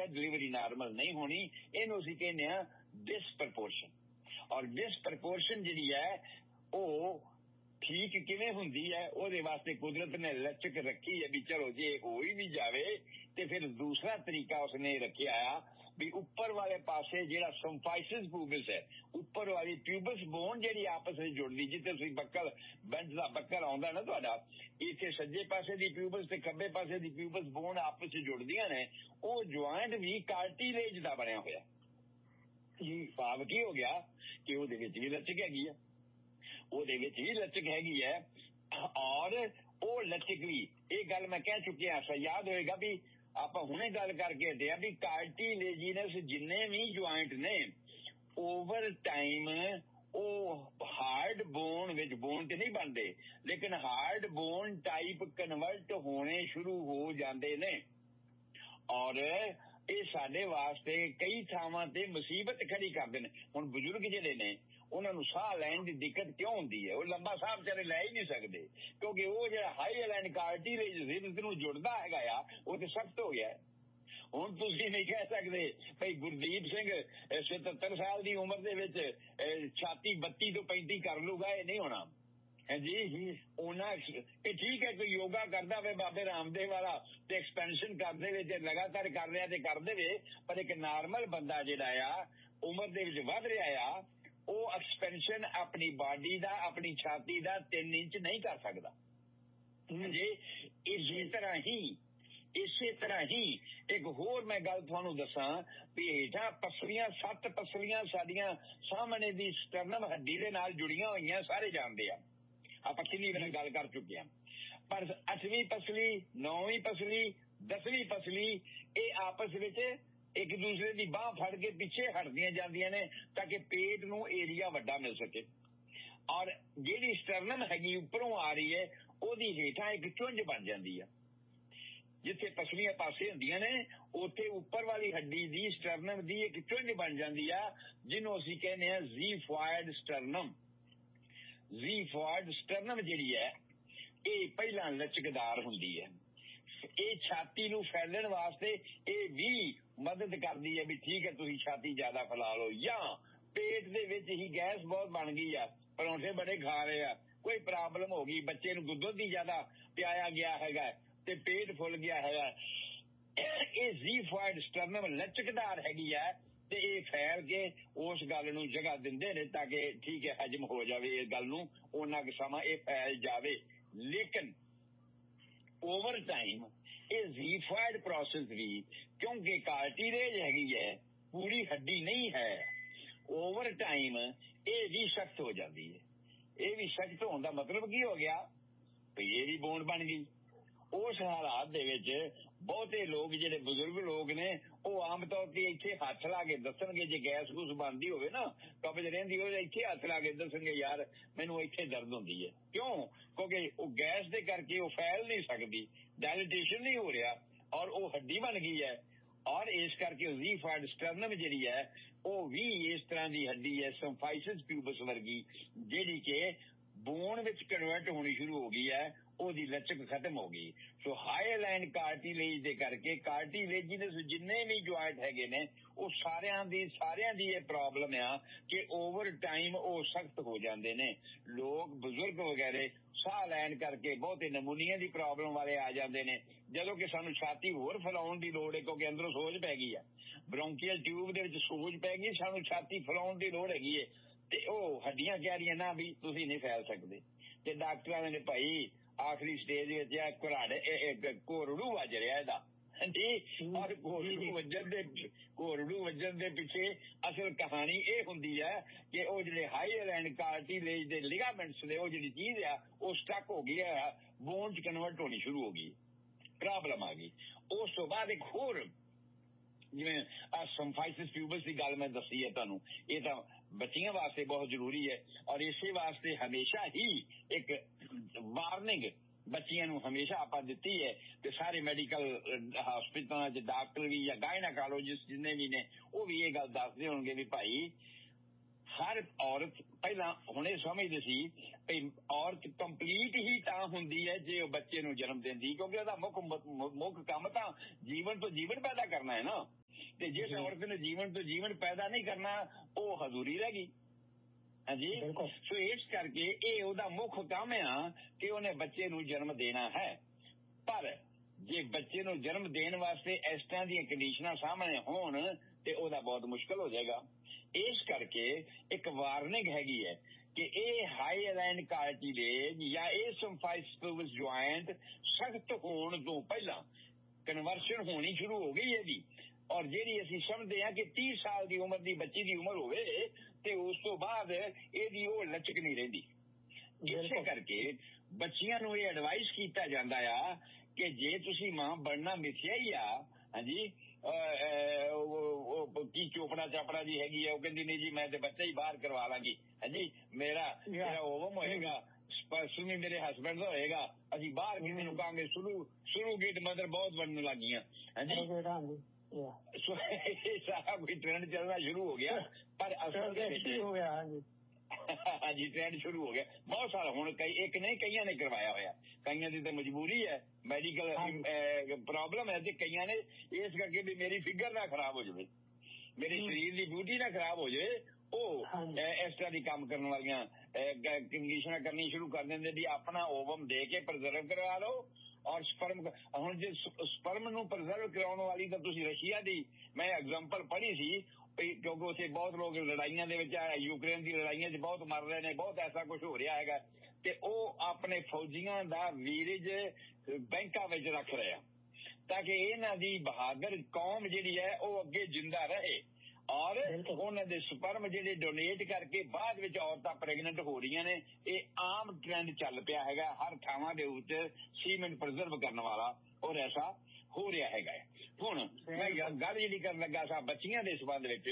Delivery normal नहीं होनी। इनू असीं कहने डिसप्रपोर्शन। और डिसप्रपोर्शन जिहड़ी है वो ठीक किवें हुंदी है, ਉਹਦੇ वास्ते कुदरत ने लचक रखी है भी चलो जे हो ही भी जावे ते फिर दूसरा तरीका उसने रखिया भी ऊपर वाले पासे ਜਿਹੜਾ संफाइसिस प्यूबिस है, ऊपर वाली प्यूबिस बोन ਜਿਹੜੀ आपस ਵਿੱਚ जुड़दी, जिथे ਤੁਸੀਂ ਬੱਕਲ ਬੰਦ ਦਾ ਬੱਕਲ ਆਉਂਦਾ ਨਾ ਤੁਹਾਡਾ, ਇੱਥੇ ਸੱਜੇ ਪਾਸੇ ਦੀ ਪਿਊਬਸ ਤੇ ਖੱਬੇ ਪਾਸੇ ਦੀ ਪਿਊਬਸ ਬੋਨ ਆਪਸ ਵਿੱਚ ਜੁੜਦੀਆਂ ਨੇ, ਉਹ ਜੁਆਇੰਟ ਵੀ ਕਾਰਟੀਲੇਜ ਦਾ ਬਣਿਆ ਹੋਇਆ ਜੀ। ਭਾਵ ਕੀ ਹੋ ਗਿਆ ਕਿ ਉਹਦੇ ਵਿੱਚ ਵੀ ਲਚਕ ਹੈਗੀ ਆ, ਉਹਦੇ ਵਿੱਚ ਵੀ ਲਚਕ ਹੈਗੀ ਹੈ। ਔਰ ਉਹ ਲਚਕ ਵੀ ਇਹ ਗੱਲ ਮੈਂ ਕਹਿ ਚੁੱਕਿਆ, ਯਾਦ ਹੋਏਗਾ ਵੀ ਆਪਾਂ ਹੁਣੇ ਗੱਲ ਕਰਕੇ ਹਟੇ ਆ ਵੀ ਕਾਰਟੀਲੇਜੀਨਸ ਜਿੰਨੇ ਵੀ ਜੁਆਇੰਟ ਨੇ ਓਵਰ ਟਾਈਮ ਉਹ ਹਾਰਡ ਬੋਨ ਵਿੱਚ, ਬੋਨ ਤੇ ਨਹੀਂ ਬਣਦੇ ਲੇਕਿਨ ਹਾਰਡ ਬੋਨ ਟਾਈਪ ਕਨਵਰਟ ਹੋਣੇ ਸ਼ੁਰੂ ਹੋ ਜਾਂਦੇ ਨੇ। ਔਰ ਇਹ ਸਾਡੇ ਵਾਸਤੇ ਕਈ ਥਾਵਾਂ ਤੇ ਮੁਸੀਬਤ ਖੜੀ ਕਰਦੇ ਨੇ। ਹੁਣ ਬਜ਼ੁਰਗ ਜਿਹੜੇ ਨੇ ਉਹਨਾਂ ਨੂੰ ਸਾਹ ਲੈਣ ਦੀ ਦਿੱਕਤ ਕਿਉਂ ਹੁੰਦੀ ਹੈ? ਉਹ ਲੰਬਾ ਸਾਹ ਵਿਚਾਰੇ ਲੈ ਹੀ ਨਹੀਂ ਸਕਦੇ ਕਿਉਂਕਿ ਉਹ ਜਿਹੜਾ ਹਾਈ ਲਾਈਨ ਕਾਰਟੀਲੇਜ ਨੂੰ ਜੁੜਦਾ ਹੈਗਾ ਆ ਉਹ ਤੇ ਸਖਤ ਹੋ ਗਿਆ। ਹੁਣ ਤੁਸੀਂ ਨਹੀਂ ਕਹਿ ਸਕਦੇ ਭਾਈ ਗੁਰਦੀਪ ਸਿੰਘ 77 ਸਾਲ ਦੀ ਉਮਰ ਦੇ ਵਿੱਚ ਛਾਤੀ 32 ਤੋਂ 35 ਕਰ ਲੂਗਾ, ਇਹ ਨਹੀਂ ਹੋਣਾ ਜੀ। ਉਹਨਾਂ ਇਹ ਠੀਕ ਹੈ ਕੋਈ ਯੋਗਾ ਕਰਦਾ ਵੇ ਬਾਬੇ ਰਾਮਦੇਵ ਵਾਲਾ ਤੇ ਐਕਸਪੈਂਸ਼ਨ ਕਰਦੇ ਵੇ ਤੇ ਲਗਾਤਾਰ ਕਰ ਰਿਹਾ ਤੇ ਕਰ ਦੇਵੇ, ਪਰ ਇੱਕ ਨਾਰਮਲ ਬੰਦਾ ਜਿਹੜਾ ਆ ਉਮਰ ਦੇ ਵਿੱਚ ਵੱਧ ਰਿਹਾ ਆ ਉਹ ਐਕਸਪੈਂਸ਼ਨ ਆਪਣੀ ਬਾਡੀ ਦਾ, ਆਪਣੀ ਛਾਤੀ ਦਾ 3 ਇੰਚ ਨਹੀਂ ਕਰ ਸਕਦਾ ਜੀ। ਇਸੇ ਤਰ੍ਹਾਂ ਹੀ ਇੱਕ ਹੋਰ ਮੈਂ ਗੱਲ ਤੁਹਾਨੂੰ ਦੱਸਾਂ ਵੀ ਹੇਠਾਂ ਪਸਲੀਆਂ 7 ਪਸਲੀਆਂ ਸਾਡੀਆਂ ਸਾਹਮਣੇ ਦੀ ਸਟਰਨਮ ਹੱਡੀ ਦੇ ਨਾਲ ਜੁੜੀਆਂ ਹੋਈਆਂ, ਸਾਰੇ ਜਾਣਦੇ ਆ, ਆਪਾਂ ਕਿੰਨੀ ਵਾਰ ਗੱਲ ਕਰ ਚੁੱਕੇ ਹਾਂ। ਪਰ 8ਵੀਂ ਪਸਲੀ, 9ਵੀਂ ਪਸਲੀ, 10ਵੀਂ ਪਸਲੀ ਇਹ ਆਪਸ ਵਿੱਚ ਇੱਕ ਦੂਸਰੇ ਦੀ ਬਾਹ ਫੜ ਕੇ ਪਿੱਛੇ ਹਟਦੀਆਂ ਜਾਂਦੀਆਂ ਨੇ ਤਾਂ ਕਿ ਪੇਟ ਨੂੰ ਏਰੀਆ ਵੱਡਾ ਮਿਲ ਸਕੇ। ਔਰ ਜਿਹੜੀ ਸਟਰਨਮ ਹੈਗੀ ਉੱਪਰੋਂ ਆ ਰਹੀ ਹੈ ਉਹਦੀ ਹੇਠਾਂ ਇੱਕ ਚੁੰਝ ਬਣ ਜਾਂਦੀ ਆ। ਜਿੱਥੇ ਪਸਲੀਆਂ ਪਾਸੇ ਹੁੰਦੀਆਂ ਨੇ ਉੱਥੇ ਉੱਪਰ ਵਾਲੀ ਹੱਡੀ ਦੀ ਸਟਰਨਮ ਦੀ ਇੱਕ ਚੁੰਝ ਬਣ ਜਾਂਦੀ ਆ ਜਿਹਨੂੰ ਅਸੀਂ ਕਹਿੰਦੇ ਆ ਜ਼ੀਫੋਇਡ ਸਟਰਨਮ। ਜ਼ੀਫੋਇਡ ਸਟਰਨਮ ਜਿਹੜੀ ਹੈ ਇਹ ਪਹਿਲਾਂ ਲਚਕਦਾਰ ਹੁੰਦੀ ਹੈ। ਇਹ ਛਾਤੀ ਨੂੰ ਫੈਲਣ ਵਾਸਤੇ ਇਹ ਵੀ ਮਦਦ ਕਰਦੀ ਹੈ ਵੀ ਠੀਕ ਹੈ ਤੁਸੀਂ ਛਾਤੀ ਜ਼ਿਆਦਾ ਫੈਲਾ ਲਓ, ਜਾਂ ਪੇਟ ਦੇ ਵਿੱਚ ਹੀ ਗੈਸ ਬਹੁਤ ਬਣ ਗਈ ਆ, ਪਰੌਂਠੇ ਬੜੇ ਖਾ ਰਹੇ ਆ, ਕੋਈ ਪ੍ਰੋਬਲਮ ਹੋ ਗਈ, ਬੱਚੇ ਨੂੰ ਦੁੱਧ ਹੀ ਜ਼ਿਆਦਾ ਪਿਆਇਆ ਗਿਆ ਹੈਗਾ ਤੇ ਪੇਟ ਫੁੱਲ ਗਿਆ ਹੈਗਾ, ਇਹ ਜ਼ੀਫੋਇਡ ਸਟਰਨਮ ਲਚਕਦਾਰ ਹੈਗੀ ਹੈ ਤੇ ਇਹ ਫੈਲ ਕੇ ਉਸ ਗੱਲ ਨੂੰ ਜਗ੍ਹਾ ਦਿੰਦੇ ਨੇ ਤਾਂ ਕਿ ਠੀਕ ਹੈ ਹਜਮ ਹੋ ਜਾਵੇ ਇਸ ਗੱਲ ਨੂੰ, ਉਹਨਾਂ ਕੁ ਸਮਾਂ ਇਹ ਫੈਲ ਜਾਵੇ। ਲੇਕਿਨ ਓਵਰ ਟਾਈਮ ਇਹ ਜ਼ੀਫੋਇਡ ਪ੍ਰੋਸੈਸ ਵੀ ਕਿਉਂਕਿ ਕਾਰਟੀਲੇਜ ਹੈਗੀ ਹੈ, ਪੂਰੀ ਹੱਡੀ ਨਹੀਂ ਹੈ, ਓਵਰ ਟਾਈਮ ਇਹ ਵੀ ਸਖਤ ਹੋ ਜਾਂਦੀ ਹੈ। ਇਹ ਵੀ ਸਖਤ ਹੋਣ ਦਾ ਮਤਲਬ ਕੀ ਹੋ ਗਿਆ ਵੀ ਇਹ ਵੀ ਬੋਨ ਬਣ ਗਈ। ਉਸ ਹਾਲਾਤ ਦੇ ਵਿੱਚ ਬਹੁਤੇ ਲੋਕ ਜਿਹੜੇ ਬਜ਼ੁਰਗ ਲੋਕ ਨੇ ਉਹ ਆਮ ਤੌਰ ਤੇ ਇੱਥੇ ਹੱਥ ਲਾ ਕੇ ਦੱਸਣਗੇ, ਜੇ ਗੈਸ ਗੂਸ ਬਣਦੀ ਹੋਵੇ ਨਾ ਕਬਜ਼ ਰਹਿੰਦੀ ਹੋਵੇ ਇੱਥੇ ਹੱਥ ਲਾ ਕੇ ਦੱਸਣਗੇ ਯਾਰ ਮੈਨੂੰ ਇੱਥੇ ਦਰਦ ਹੁੰਦੀ ਹੈ। ਕਿਉਂ? ਕਿਉਂਕਿ ਉਹ ਗੈਸ ਦੇ ਕਰਕੇ ਉਹ ਫੈਲ ਨਹੀਂ ਸਕਦੀ, ਡਾਇਲੇਟੇਸ਼ਨ ਨਹੀਂ ਹੋ ਰਿਹਾ ਔਰ ਉਹ ਹੱਡੀ ਬਣ ਗਈ ਹੈ। ਔਰ ਇਸ ਕਰਕੇ ਜ਼ੀਫੋਇਡ ਸਟਰਨਮ ਜਿਹੜੀ ਹੈ ਉਹ ਵੀ ਇਸ ਤਰ੍ਹਾਂ ਦੀ ਹੱਡੀ ਹੈ ਸੰਫਾਈਸਿਸ ਪਿਊਬਸ ਵਰਗੀ, ਜਿਹੜੀ ਕਿ ਬੋਨ ਵਿੱਚ ਕਨਵਰਟ ਹੋਣੀ ਸ਼ੁਰੂ ਹੋ ਗਈ ਹੈ, ਉਹਦੀ ਲਚਕ ਖਤਮ ਹੋ ਗਈ। ਸੋ ਹਾਈ ਲਾਈਨ ਕਾਰਟੀਲੇਜ ਦੇ ਕਰਕੇ ਕਾਰਟੀਲੇਜੀਨਸ ਜਿੰਨੇ ਵੀ ਜੁਆਇੰਟ ਹੈਗੇ ਨੇ ਉਹ ਸਾਰਿਆਂ ਦੀ ਇਹ ਪ੍ਰੋਬਲਮ ਆ ਕਿ ਓਵਰ ਟਾਈਮ ਉਹ ਸਖਤ ਹੋ ਜਾਂਦੇ ਨੇ। ਲੋਕ ਬਜ਼ੁਰਗ ਵਗੈਰੇ ਸਾਹ ਲੈਣ ਕਰਕੇ ਬਹੁਤੇ ਨਮੂਨੀਆ ਦੀ ਪ੍ਰੋਬਲਮ ਵਾਲੇ ਆ ਜਾਂਦੇ ਨੇ, ਜਦੋਂ ਕਿ ਸਾਨੂੰ ਛਾਤੀ ਹੋਰ ਫੈਲਾਉਣ ਦੀ ਲੋੜ ਹੈ ਕਿਉਂਕਿ ਅੰਦਰੋਂ ਸੋਜ ਪੈ ਗਈ ਆ, ਬ੍ਰੌਂਕੀਅਲ ਟਿਊਬ ਦੇ ਵਿੱਚ ਸੋਜ ਪੈ ਗਈ, ਸਾਨੂੰ ਛਾਤੀ ਫੈਲਾਉਣ ਦੀ ਲੋੜ ਹੈਗੀ ਹੈ ਤੇ ਉਹ ਹੱਡੀਆਂ ਕਹਿ ਰਹੀਆਂ ਨਾ ਵੀ ਤੁਸੀਂ ਨਹੀਂ ਫੈਲ ਸਕਦੇ ਤੇ ਡਾਕਟਰਾਂ ਨੇ ਭਾਈ ਆਖਰੀ ਸਟੇਜ ਵਿੱਚ ਆ ਘੋਰੜੂ ਵੱਜ ਰਿਹਾ ਇਹਦਾ ਜੀ। ਔਰ ਘੋਰੜੂ ਵੱਜਣ ਦੇ ਪਿੱਛੇ ਅਸਲ ਕਹਾਣੀ ਇਹ ਹੁੰਦੀ ਹੈ ਕਿ ਉਹ ਜਿਹੜੇ ਹਾਈ ਲਾਈਨ ਕਾਰਟੀਲੇਜ ਦੇ ਲਿਗਾਮੈਂਟਸ ਨੇ ਉਹ ਜਿਹੜੀ ਚੀਜ਼ ਆ ਉਹ ਸਟਕ ਹੋ ਗਈ ਆ, ਬੋਨ ਚ ਕਨਵਰਟ ਹੋਣੀ ਸ਼ੁਰੂ ਹੋ ਗਈ, ਪ੍ਰੋਬਲਮ ਆ ਗਈ। ਉਸ ਤੋਂ ਬਾਅਦ ਇੱਕ ਹੋਰ ਜਿਵੇਂ ਸੰਫਾਈਸਿਸ ਪਿਊਬਸ ਦੀ ਗੱਲ ਮੈਂ ਦੱਸੀ ਹੈ ਤੁਹਾਨੂੰ, ਇਹ ਤਾਂ ਬੱਚਿਆਂ ਵਾਸਤੇ ਬਹੁਤ ਜ਼ਰੂਰੀ ਹੈ ਔਰ ਇਸੇ ਵਾਸਤੇ ਹਮੇਸ਼ਾ ਹੀ ਇੱਕ ਵਾਰਨਿੰਗ ਬੱਚਿਆਂ ਨੂੰ ਹਮੇਸ਼ਾ ਆਪਾਂ ਦਿੱਤੀ ਹੈ ਤੇ ਸਾਰੇ ਮੈਡੀਕਲ ਹਸਪਤਾਲਾਂ 'ਚ ਡਾਕਟਰ ਵੀ ਜਾਂ ਗਾਇਨਾਕੋਲੋਜਿਸਟ ਜਿੰਨੇ ਵੀ ਨੇ ਉਹ ਵੀ ਇਹ ਗੱਲ ਦੱਸਦੇ ਹੋਣਗੇ ਵੀ ਭਾਈ ਹਰ ਔਰਤ ਪਹਿਲਾਂ ਹੁਣ ਇਹ ਸਮਝਦੇ ਸੀ ਵੀ ਔਰਤ ਕੰਪਲੀਟ ਹੀ ਤਾਂ ਹੁੰਦੀ ਹੈ ਜੇ ਉਹ ਬੱਚੇ ਨੂੰ ਜਨਮ ਦਿੰਦੀ, ਕਿਉਂਕਿ ਉਹਦਾ ਮੁੱਖ ਕੰਮ ਤਾਂ ਜੀਵਨ ਤੋਂ ਜੀਵਨ ਪੈਦਾ ਕਰਨਾ ਹੈ ਨਾ। ਤੇ ਜਿਸ ਔਰਤ ਨੇ ਜੀਵਨ ਤੋਂ ਜੀਵਨ ਪੈਦਾ ਨਹੀਂ ਕਰਨਾ ਉਹ ਹਜ਼ੂਰੀ ਰਹਿ ਗਈ। ਹਾਂਜੀ, ਸੋ ਇਸ ਕਰਕੇ ਇਹ ਉਹਦਾ ਮੁੱਖ ਕੰਮ ਆ ਕਿ ਉਹਨੇ ਬੱਚੇ ਨੂੰ ਜਨਮ ਦੇਣਾ ਹੈ। ਪਰ ਜੇ ਬੱਚੇ ਨੂੰ ਜਨਮ ਦੇਣ ਵਾਸਤੇ ਇਸ ਤਰ੍ਹਾਂ ਦੀਆਂ ਕੰਡੀਸ਼ਨਾਂ ਸਾਹਮਣੇ ਹੋਣ ਤੇ ਉਹਦਾ ਬਹੁਤ ਮੁਸ਼ਕਲ ਹੋ ਜਾਏਗਾ। ਇਸ ਕਰਕੇ ਇੱਕ ਵਾਰਨਿੰਗ ਹੈਗੀ ਹੈ ਕਿ ਇਹ ਹਾਈਲਾਈਨ ਕਾਰਟਿਲੇਜ ਜਾਂ ਇਹ ਸਿੰਫਾਈਸਿਸ ਪਿਊਬਿਸ ਜੁਆਇੰਟ ਸਖਤ ਹੋਣ ਤੋਂ ਪਹਿਲਾਂ ਕਨਵਰਸ਼ਨ ਹੋਣੀ ਸ਼ੁਰੂ ਹੋ ਗਈ ਇਹਦੀ। ਔਰ ਜਿਹੜੀ ਅਸੀਂ ਸਮਝਦੇ ਹਾਂ ਕਿ 30 ਸਾਲ ਦੀ ਉਮਰ ਦੀ ਬੱਚੀ ਦੀ ਉਮਰ ਹੋਵੇ ਤੇ ਉਸ ਤੋਂ ਬਾਅਦ ਇਹਦੀ ਉਹ ਲਚਕ ਨਹੀਂ ਰਹਿੰਦੀ। ਇਸੇ ਕਰਕੇ ਬੱਚੀਆਂ ਨੂੰ ਇਹ ਐਡਵਾਈਸ ਕੀਤਾ ਜਾਂਦਾ ਆ ਕਿ ਜੇ ਤੁਸੀਂ ਮਾਂ ਬਣਨਾ ਮਿਥਿਆ ਹੀ ਆ, ਹਾਂਜੀ, ਕੀ ਚੋਪੜਾ ਚਾਪੜਾ ਜੀ ਹੈਗੀ ਆ, ਉਹ ਕਹਿੰਦੀ ਨਹੀਂ ਜੀ ਮੈਂ ਤੇ ਬੱਚਾ ਹੀ ਬਾਹਰ ਕਰਵਾ ਲਾਂਗੀ, ਹਾਂਜੀ, ਮੇਰਾ ਓਵਮ ਹੋਏਗਾ, ਸਪਰਮ ਮੇਰੇ ਹਸਬੈਂਡ ਦਾ ਹੋਏਗਾ, ਅਸੀਂ ਬਾਹਰ ਕਿਸੇ ਨੂੰ ਕਹਾਂਗੇ। ਸੁਰੂਗੇਟ ਮਦਰ ਬਹੁਤ ਬਣਨ ਲੱਗੀਆਂ, ਹਾਂਜੀ। ਸੋ ਇਹ ਸਾਰਾ ਕੋਈ ਟ੍ਰੈਂਡ ਚੱਲਣਾ ਸ਼ੁਰੂ ਹੋ ਗਿਆ। ਪਰ ਅਸਲ ਦੇ ਵਿੱਚ ਹਾਂਜੀ ਟ੍ਰੈਂਡ ਸ਼ੁਰੂ ਹੋ ਗਿਆ ਬਹੁਤ ਸਾਰਾ। ਹੁਣ ਇੱਕ ਨਹੀਂ ਕਈਆਂ ਨੇ ਕਰਵਾਇਆ ਹੋਇਆ, ਕਈਆਂ ਦੀ ਤਾਂ ਮਜਬੂਰੀ ਹੈ, ਮੈਡੀਕਲ ਪ੍ਰੋਬਲਮ ਹੈ, ਤੇ ਕਈਆਂ ਨੇ ਇਸ ਕਰਕੇ ਵੀ ਮੇਰੀ ਫਿਗਰ ਨਾ ਖਰਾਬ ਹੋ ਜਾਵੇ, ਮੇਰੇ ਸਰੀਰ ਦੀ ਬਿਊਟੀ ਨਾ ਖਰਾਬ ਹੋ ਜਾਵੇ, ਉਹ ਇਸ ਤਰ੍ਹਾਂ ਦੀ ਕੰਮ ਕਰਨ ਵਾਲੀਆਂ ਕੰਡੀਸ਼ਨਾਂ ਕਰਨੀ ਸ਼ੁਰੂ ਕਰ ਦਿੰਦੇ ਵੀ ਆਪਣਾ ਓਵਮ ਦੇ ਕੇ ਪ੍ਰੀਜ਼ਰਵ ਕਰਵਾ ਲਓ। ਔਰ ਸਪਰਮ, ਹੁਣ ਜੇ ਸਪਰਮ ਨੂੰ ਪ੍ਰੀਜ਼ਰਵ ਕਰਾਉਣ ਵਾਲੀ ਤਾਂ ਤੁਸੀਂ ਰਸ਼ੀਆ ਦੀ ਮੈਂ ਐਗਜ਼ਾਮਪਲ ਪੜ੍ਹੀ ਸੀ, ਕਿਉਂਕਿ ਉੱਥੇ ਬਹੁਤ ਲੋਕ ਲੜਾਈਆਂ ਦੇ ਵਿੱਚ, ਯੂਕਰੇਨ ਦੀ ਲੜਾਈਆਂ 'ਚ ਬਹੁਤ ਮਰ ਰਹੇ ਨੇ, ਬਹੁਤ ਐਸਾ ਕੁਝ ਹੋ ਰਿਹਾ ਹੈਗਾ, ਤੇ ਉਹ ਆਪਣੇ ਫੌਜੀਆਂ ਦਾ ਵੀਰਜ ਬੈਂਕਾਂ ਵਿੱਚ ਰੱਖ ਰਹੇ ਆ ਤਾਂ ਕਿ ਇਹਨਾਂ ਦੀ ਬਹਾਦਰ ਕੌਮ ਜਿਹੜੀ ਹੈ ਉਹ ਅੱਗੇ ਜਿੰਦਾ ਰਹੇ। ਔਰ ਉਹਨਾਂ ਦੇ ਸਪਰਮ ਜਿਹੜੇ ਡੋਨੇਟ ਕਰਕੇ ਬਾਅਦ ਵਿੱਚ ਔਰਤਾਂ ਪ੍ਰੈਗਨੈਂਟ ਹੋ ਰਹੀਆਂ ਨੇ, ਇਹ ਆਮ ਟ੍ਰੈਂਡ ਚੱਲ ਪਿਆ ਹੈਗਾ ਹਰ ਥਾਵਾਂ ਦੇ ਉੱਤੇ ਸੀਮੈਂਟ ਪ੍ਰੀਜ਼ਰਵ ਕਰਨ ਵਾਲਾ, ਔਰ ਐਸਾ ਹੋ ਰਿਹਾ ਹੈਗਾ। ਹੁਣ ਮੈਂ ਗੱਲ ਜਿਹੜੀ ਕਰਨ ਲੱਗਾ ਸਾਂ ਬੱਚੀਆਂ ਦੇ ਸੰਬੰਧ ਵਿੱਚ,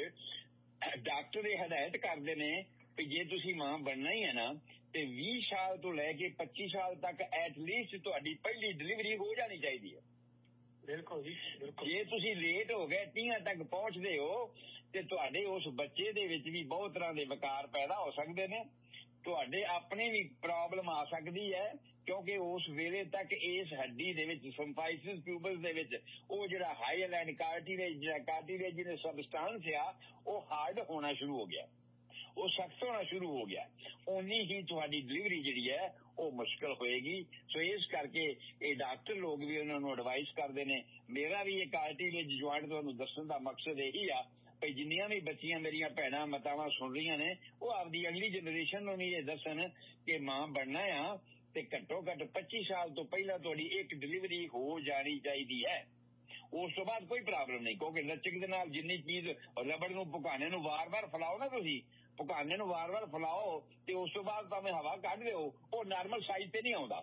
ਡਾਕਟਰ ਇਹ ਹਦਾਇਤ ਕਰਦੇ ਨੇ ਵੀ ਜੇ ਤੁਸੀਂ ਮਾਂ ਬਣਨਾ ਹੀ ਹੈ ਨਾ ਤੇ 20 ਸਾਲ ਤੋਂ ਲੈ ਕੇ 25 ਸਾਲ ਤੱਕ ਐਟਲੀਸਟ ਤੁਹਾਡੀ ਪਹਿਲੀ ਡਿਲੀਵਰੀ ਹੋ ਜਾਣੀ ਚਾਹੀਦੀ ਹੈ। ਬਿਲਕੁਲ ਜੀ, ਬਿਲਕੁਲ। ਜੇ ਤੁਸੀਂ ਲੇਟ ਹੋ ਗਏ 30 ਤੱਕ ਪਹੁੰਚਦੇ ਹੋ ਤੇ ਤੁਹਾਡੇ ਉਸ ਬੱਚੇ ਦੇ ਵਿੱਚ ਵੀ ਬਹੁਤ ਤਰ੍ਹਾਂ ਦੇ ਵਿਕਾਰ ਪੈਦਾ ਹੋ ਸਕਦੇ ਨੇ, ਤੁਹਾਡੇ ਆਪਣੇ ਵੀ ਪ੍ਰੋਬਲਮ ਆ ਸਕਦੀ ਹੈ, ਕਿਉਂਕਿ ਉਸ ਵੇਲੇ ਤੱਕ ਇਸ ਹੱਡੀ ਦੇ ਵਿੱਚ ਸਿੰਫਾਈਸਿਸ ਪਿਊਬਿਸ ਦੇ ਵਿੱਚ ਉਹ ਜਿਹੜਾ ਹਾਈਲਾਈਨ ਕਾਰਟਿਲੇਜ ਜਿਹਨੇ ਸਬਸਟੈਂਸ ਆ ਉਹ ਹਾਰਡ ਹੋਣਾ ਸ਼ੁਰੂ ਹੋ ਗਿਆ, ਉਹ ਸਖਤ ਹੋਣਾ ਸ਼ੁਰੂ ਹੋ ਗਿਆ, ਉਨੀ ਹੀ ਤੁਹਾਡੀ ਡਿਲੀਵਰੀ ਜਿਹੜੀ ਹੈ ਉਹ ਮੁਸ਼ਕਲ ਹੋਏਗੀ। ਸੋ ਇਸ ਕਰਕੇ ਇਹ ਡਾਕਟਰ ਲੋਕ ਵੀ ਉਹਨਾਂ ਨੂੰ ਐਡਵਾਈਸ ਕਰਦੇ ਨੇ। ਮੇਰਾ ਵੀ ਇਹ ਕਾਰਟਿਲੇਜ ਜੁਆਇੰਟ ਤੁਹਾਨੂੰ ਦੱਸਣ ਦਾ ਮਕਸਦ ਇਹੀ ਆ ਭਈ ਜਿੰਨੀਆਂ ਵੀ ਬੱਚੀਆਂ ਮੇਰੀਆਂ ਭੈਣਾਂ ਮਾਤਾਵਾਂ ਸੁਣ ਰਹੀਆਂ ਨੇ ਉਹ ਆਪਦੀ ਅਗਲੀ ਜਨਰੇਸ਼ਨ ਨੂੰ ਵੀ ਇਹ ਦੱਸਣ ਕਿ ਮਾਂ ਬਣਨਾ ਆ ਤੇ ਘੱਟੋ ਘੱਟ 25 ਸਾਲ ਤੋਂ ਪਹਿਲਾਂ ਤੁਹਾਡੀ ਇੱਕ ਡਿਲੀਵਰੀ ਹੋ ਜਾਣੀ ਚਾਹੀਦੀ ਹੈ। ਉਸ ਤੋਂ ਬਾਅਦ ਕੋਈ ਪ੍ਰੋਬਲਮ ਨਹੀਂ, ਕਿਉਂਕਿ ਲਚਕ ਦੇ ਨਾਲ ਜਿੰਨੀ ਚੀਜ਼ ਰਬੜ ਨੂੰ ਭੁਕਾਨੇ ਨੂੰ ਵਾਰ-ਵਾਰ ਫੈਲਾਓ ਨਾ, ਤੁਸੀਂ ਭੁਕਾਨੇ ਨੂੰ ਵਾਰ-ਵਾਰ ਫੈਲਾਓ ਤੇ ਉਸ ਤੋਂ ਬਾਅਦ ਭਾਵੇਂ ਹਵਾ ਕੱਢ ਦਿਓ ਉਹ ਨਾਰਮਲ ਸਾਈਜ਼ ਤੇ ਨਹੀਂ ਆਉਂਦਾ।